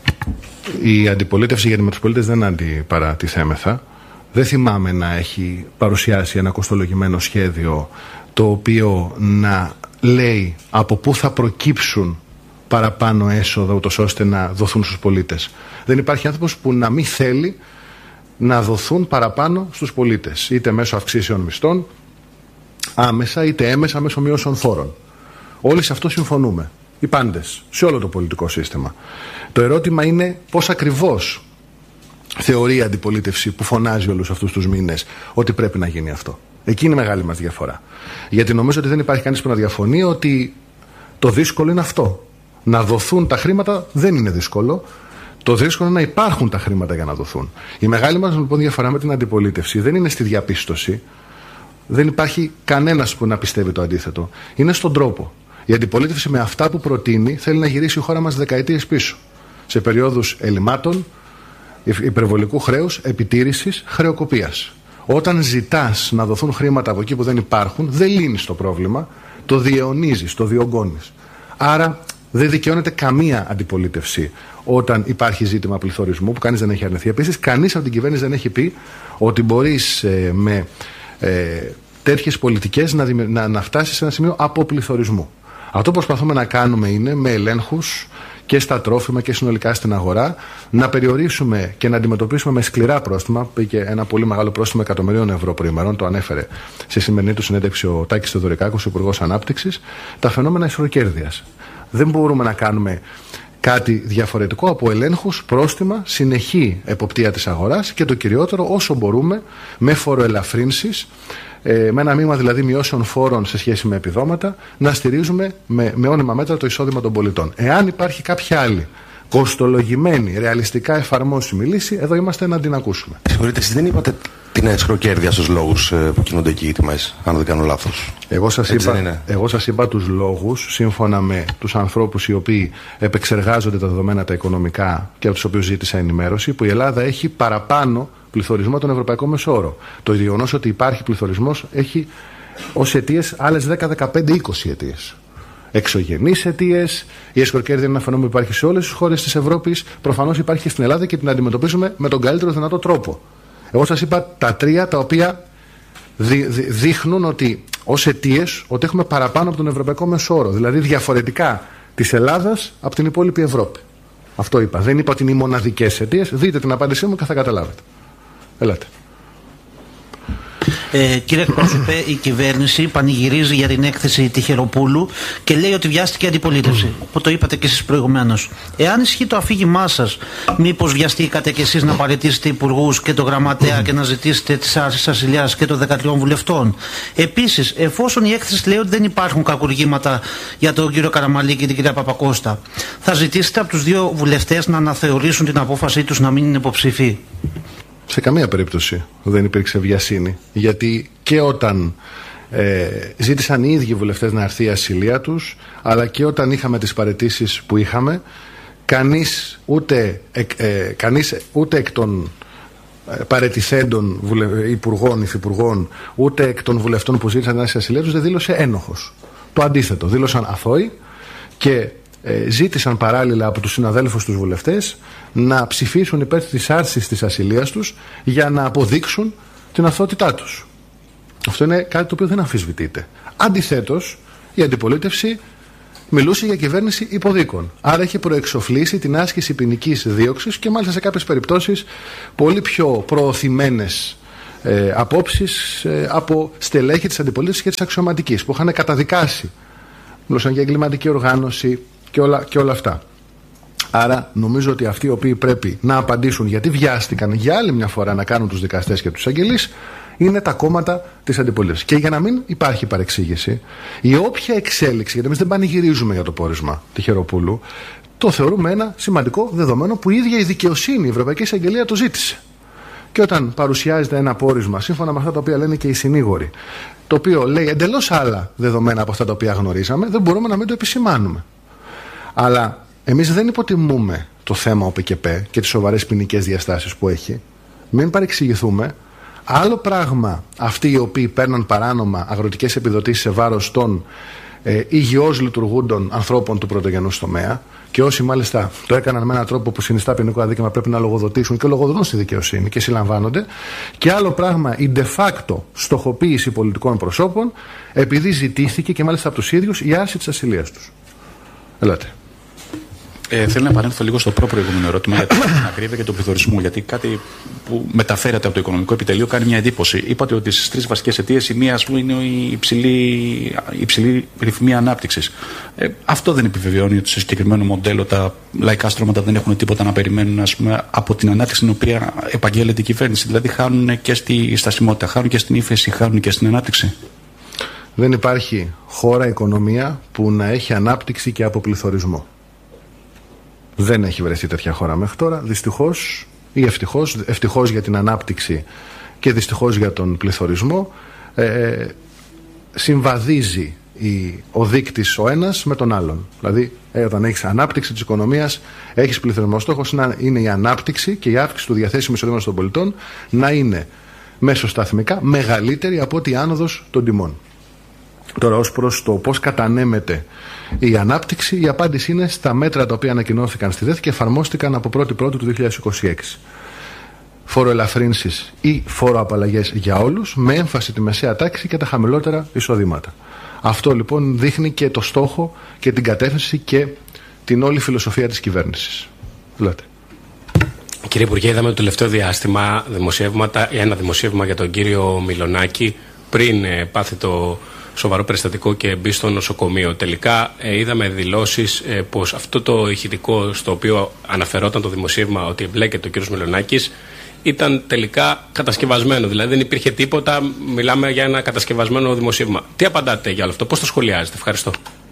Η αντιπολίτευση, γιατί με τους πολίτες δεν αντιπαρατηθέμεθα. Δεν θυμάμαι να έχει παρουσιάσει ένα κοστολογημένο σχέδιο το οποίο να λέει από πού θα προκύψουν παραπάνω έσοδα, ούτως ώστε να δοθούν στους πολίτες. Δεν υπάρχει άνθρωπος που να μην θέλει να δοθούν παραπάνω στους πολίτες, είτε μέσω αυξήσεων μισθών, άμεσα είτε έμεσα μέσω μειώσεων φόρων. Όλοι σε αυτό συμφωνούμε. Οι πάντες, σε όλο το πολιτικό σύστημα. Το ερώτημα είναι πώς ακριβώς θεωρεί η αντιπολίτευση που φωνάζει όλους αυτούς τους μήνες ότι πρέπει να γίνει αυτό. Εκεί είναι η μεγάλη μας διαφορά. Γιατί νομίζω ότι δεν υπάρχει κανείς που να διαφωνεί ότι το δύσκολο είναι αυτό. Να δοθούν τα χρήματα δεν είναι δύσκολο. Το δύσκολο είναι να υπάρχουν τα χρήματα για να δοθούν. Η μεγάλη μας λοιπόν διαφορά με την αντιπολίτευση δεν είναι στη διαπίστωση. Δεν υπάρχει κανένας που να πιστεύει το αντίθετο. Είναι στον τρόπο. Η αντιπολίτευση με αυτά που προτείνει θέλει να γυρίσει η χώρα μας δεκαετίες πίσω. Σε περιόδους ελλημάτων, υπερβολικού χρέους, επιτήρησης, χρεοκοπίας. Όταν ζητάς να δοθούν χρήματα από εκεί που δεν υπάρχουν, δεν λύνεις το πρόβλημα, το διαιωνίζεις, το διωγγώνεις. Άρα δεν δικαιώνεται καμία αντιπολίτευση όταν υπάρχει ζήτημα πληθωρισμού, που κανείς δεν έχει αρνηθεί. Επίσης, κανείς από την κυβέρνηση δεν έχει πει ότι μπορείς ε, με ε, τέτοιες πολιτικές να, να, να φτάσεις σε ένα σημείο αποπληθωρισμού. Αυτό που προσπαθούμε να κάνουμε είναι με ελέγχους και στα τρόφιμα και συνολικά στην αγορά να περιορίσουμε και να αντιμετωπίσουμε με σκληρά πρόστιμα. Πήγε ένα πολύ μεγάλο πρόστιμο εκατομμυρίων ευρώ προημερών, το ανέφερε στη σημερινή του συνέντευξη ο Τάκης Θεοδωρικάκος, Υπουργός Ανάπτυξης, τα φαινόμενα ισορροκέρδειας. Δεν μπορούμε να κάνουμε κάτι διαφορετικό από ελέγχους, πρόστιμα, συνεχή εποπτεία της αγοράς και το κυριότερο, όσο μπορούμε, με φοροελαφρύνσεις, ε, με ένα μείγμα δηλαδή μειώσεων φόρων σε σχέση με επιδόματα, να στηρίζουμε με, με όνειμα μέτρα το εισόδημα των πολιτών. Εάν υπάρχει κάποια άλλη κοστολογημένη, ρεαλιστικά εφαρμόσιμη λύση, εδώ είμαστε να την ακούσουμε. Συγχωρείτε, εσείς δεν είπατε την εσχροκέρδεια στους λόγους που κινούνται εκεί οι τιμές, αν δεν κάνω λάθος? Εγώ σας, είπα, εγώ σας είπα τους λόγους, σύμφωνα με τους ανθρώπους οι οποίοι επεξεργάζονται τα δεδομένα τα οικονομικά και από τους οποίους ζήτησα ενημέρωση, που η Ελλάδα έχει παραπάνω πληθωρισμό τον ευρωπαϊκό μέσο όρο. Το γεγονός ότι υπάρχει πληθωρισμός έχει ως αιτίες άλλες δέκα, δεκαπέντε, είκοσι αιτίες. Εξωγενείς αιτίες, η εσχροκέρδεια είναι ένα φαινόμενο που υπάρχει σε όλες τις χώρες της Ευρώπης, προφανώς υπάρχει και στην Ελλάδα και την αντιμετωπίζουμε με τον καλύτερο δυνατό τρόπο. Εγώ σας είπα τα τρία τα οποία δι, δι, δείχνουν ότι ως αιτίες ότι έχουμε παραπάνω από τον ευρωπαϊκό μέσο όρο, δηλαδή διαφορετικά της Ελλάδας από την υπόλοιπη Ευρώπη. Αυτό είπα. Δεν είπα ότι είναι οι μοναδικές αιτίες. Δείτε την απάντησή μου και θα καταλάβετε. Ελάτε. Ε, κύριε εκπρόσωπε, η κυβέρνηση πανηγυρίζει για την έκθεση Τυχεροπούλου και λέει ότι βιάστηκε η αντιπολίτευση, που το είπατε και εσείς προηγουμένως. Εάν ισχύει το αφήγημά σας, μήπως βιαστήκατε κι εσείς να παραιτήσετε υπουργούς και το γραμματέα και να ζητήσετε τις άρσεις ασυλιάς και των δεκατριών βουλευτών? Επίσης, εφόσον η έκθεση λέει ότι δεν υπάρχουν κακουργήματα για τον κύριο Καραμανλή και την κυρία Παπακώστα, θα ζητήσετε από τους δύο βουλευτές να αναθεωρήσουν την απόφασή τους να μην είναι υποψήφοι? Σε καμία περίπτωση δεν υπήρξε βιασύνη, γιατί και όταν ε, ζήτησαν οι ίδιοι βουλευτές να έρθει η ασυλία τους, αλλά και όταν είχαμε τις παραιτήσεις που είχαμε, κανείς ούτε, ε, κανείς, ούτε εκ των παραιτηθέντων βουλε... υπουργών, υφυπουργών, ούτε εκ των βουλευτών που ζήτησαν να έρθει η ασυλία τους δεν δήλωσε ένοχος. Το αντίθετο, δήλωσαν αθώοι και ε, ζήτησαν παράλληλα από τους συναδέλφους τους βουλευτές να ψηφίσουν υπέρ της άρσης της ασυλίας τους για να αποδείξουν την αθωότητά τους. Αυτό είναι κάτι το οποίο δεν αμφισβητείται. Αντιθέτως, η αντιπολίτευση μιλούσε για κυβέρνηση υποδίκων. Άρα έχει προεξοφλήσει την άσκηση ποινικής δίωξης και μάλιστα σε κάποιες περιπτώσεις πολύ πιο προωθημένες ε, απόψεις ε, από στελέχη της αντιπολίτευσης και της αξιωματικής που είχαν καταδικάσει. Μιλούσαν για εγκληματική οργάνωση και όλα, και όλα αυτά. Άρα νομίζω ότι αυτοί οι οποίοι πρέπει να απαντήσουν γιατί βιάστηκαν για άλλη μια φορά να κάνουν τους δικαστές και τους αγγελείς είναι τα κόμματα της αντιπολίτευσης. Και για να μην υπάρχει παρεξήγηση, η όποια εξέλιξη, γιατί εμείς δεν πανηγυρίζουμε για το πόρισμα Τυχεροπούλου, το θεωρούμε ένα σημαντικό δεδομένο που η ίδια η δικαιοσύνη, η Ευρωπαϊκή Εισαγγελία το ζήτησε. Και όταν παρουσιάζεται ένα πόρισμα, σύμφωνα με αυτά τα οποία λένε και οι συνήγοροι, το οποίο λέει εντελώς άλλα δεδομένα από αυτά τα οποία γνωρίζαμε, δεν μπορούμε να μην το επισημάνουμε. Αλλά εμείς δεν υποτιμούμε το θέμα ΟΠΚΠ και τις σοβαρές ποινικές διαστάσεις που έχει. Μην παρεξηγηθούμε. Άλλο πράγμα αυτοί οι οποίοι παίρναν παράνομα αγροτικές επιδοτήσεις σε βάρος των ε, υγιώς λειτουργούντων ανθρώπων του πρωτογενούς τομέα, και όσοι μάλιστα το έκαναν με έναν τρόπο που συνιστά ποινικό αδίκημα πρέπει να λογοδοτήσουν και λογοδοτούν στη δικαιοσύνη και συλλαμβάνονται. Και άλλο πράγμα η de facto στοχοποίηση πολιτικών προσώπων, επειδή ζητήθηκε και μάλιστα από τους ίδιους η άρση της ασυλίας τους. Ελάτε. Ε, θέλω να επανέλθω λίγο στο προ-προηγούμενο ερώτημα για την ακρίβεια και τον πληθωρισμό. Γιατί κάτι που μεταφέρεται από το Οικονομικό Επιτελείο κάνει μια εντύπωση. Είπατε ότι στις τρεις βασικές αιτίες η μία, ας πούμε, είναι η υψηλή, η υψηλή ρυθμή ανάπτυξης. Ε, αυτό δεν επιβεβαιώνει ότι σε συγκεκριμένο μοντέλο τα λαϊκά στρώματα δεν έχουν τίποτα να περιμένουν, ας πούμε, από την ανάπτυξη την οποία επαγγέλλεται η κυβέρνηση. Δηλαδή χάνουν και στη στασιμότητα, χάνουν και στην ύφεση, χάνουν και στην ανάπτυξη. Δεν υπάρχει χώρα, οικονομία που να έχει ανάπτυξη και αποπληθωρισμό. Δεν έχει βρεθεί τέτοια χώρα μέχρι τώρα, δυστυχώς ή ευτυχώς, ευτυχώς για την ανάπτυξη και δυστυχώς για τον πληθωρισμό, ε, συμβαδίζει η, ο δείκτης ο ένας με τον άλλον. Δηλαδή, ε, όταν έχεις ανάπτυξη της οικονομίας, έχεις πληθωρισμό. Στόχος είναι, είναι η ανάπτυξη και η αύξηση του διαθέσιμου εισοδήματος των πολιτών να είναι μέσοσταθμικά μεγαλύτερη από ό,τι η άνοδος των τιμών. Τώρα, ως προς το πώς κατανέμεται η ανάπτυξη, η απάντηση είναι στα μέτρα τα οποία ανακοινώθηκαν στη ΔΕΘ και εφαρμόστηκαν από πρώτη πρώτη του δύο χιλιάδες είκοσι έξι. Φοροελαφρύνσεις ή φοροαπαλλαγές για όλους, με έμφαση τη μεσαία τάξη και τα χαμηλότερα εισοδήματα. Αυτό λοιπόν δείχνει και το στόχο και την κατεύθυνση και την όλη φιλοσοφία της κυβέρνησης. Λέτε. Κύριε Υπουργέ, είδαμε το τελευταίο διάστημα δημοσιεύματα, ένα δημοσίευμα για τον κύριο Μιλονάκη πριν ε, πάθει το σοβαρό περιστατικό και μπει στο νοσοκομείο. Τελικά ε, είδαμε δηλώσεις ε, πως αυτό το ηχητικό στο οποίο αναφερόταν το δημοσίευμα ότι εμπλέκεται ο κύριος Μιλονάκης ήταν τελικά κατασκευασμένο. Δηλαδή δεν υπήρχε τίποτα, μιλάμε για ένα κατασκευασμένο δημοσίευμα. Τι απαντάτε για όλο αυτό, πώς το σχολιάζετε? Ευχαριστώ.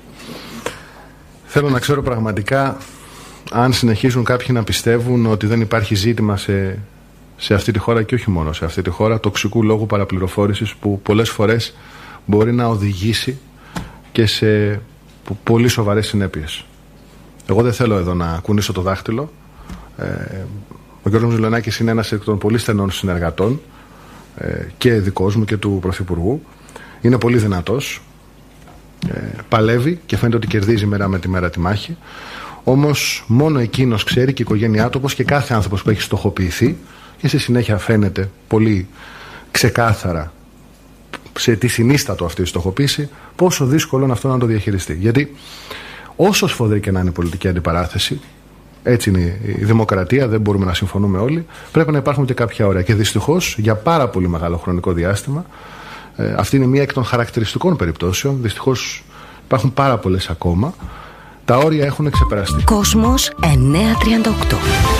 Θέλω να ξέρω πραγματικά αν συνεχίζουν κάποιοι να πιστεύουν ότι δεν υπάρχει ζήτημα σε, σε αυτή τη χώρα και όχι μόνο σε αυτή τη χώρα τοξικού λόγου παραπληροφόρησης που πολλές φορές μπορεί να οδηγήσει και σε πολύ σοβαρές συνέπειες. Εγώ δεν θέλω εδώ να κουνήσω το δάχτυλο. Ε, ο κ. Μιλονάκης είναι ένας εκ των πολύ στενών συνεργατών ε, και δικός μου και του Πρωθυπουργού. Είναι πολύ δυνατός. Ε, παλεύει και φαίνεται ότι κερδίζει μέρα με τη μέρα τη μάχη. Όμως μόνο εκείνος ξέρει και η οικογένειά του, όπως και κάθε άνθρωπος που έχει στοχοποιηθεί, και στη συνέχεια φαίνεται πολύ ξεκάθαρα σε τι συνίστατο αυτή η στοχοποίηση, πόσο δύσκολο είναι αυτό να το διαχειριστεί. Γιατί όσο σφοδρή και να είναι η πολιτική αντιπαράθεση, Έτσι είναι η δημοκρατία, δεν μπορούμε να συμφωνούμε όλοι. Πρέπει να υπάρχουν και κάποια όρια. Και δυστυχώς για πάρα πολύ μεγάλο χρονικό διάστημα, ε, αυτή είναι μία εκ των χαρακτηριστικών περιπτώσεων. Δυστυχώς υπάρχουν πάρα πολλές ακόμα. Τα όρια έχουν ξεπεραστεί. Κόσμος εννιακόσια τριάντα οκτώ.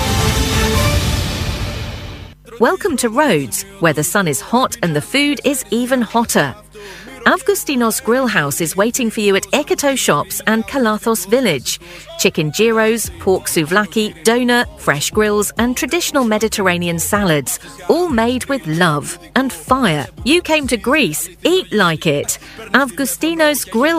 Welcome to Rhodes, where the sun is hot and the food is even hotter. Avgustinos Grill House is waiting for you at Ekoto Shops and Kalathos Village. Chicken gyros, pork souvlaki, donut, fresh grills and traditional Mediterranean salads, all made with love and fire. You came to Greece, eat like it. Avgustinos Grill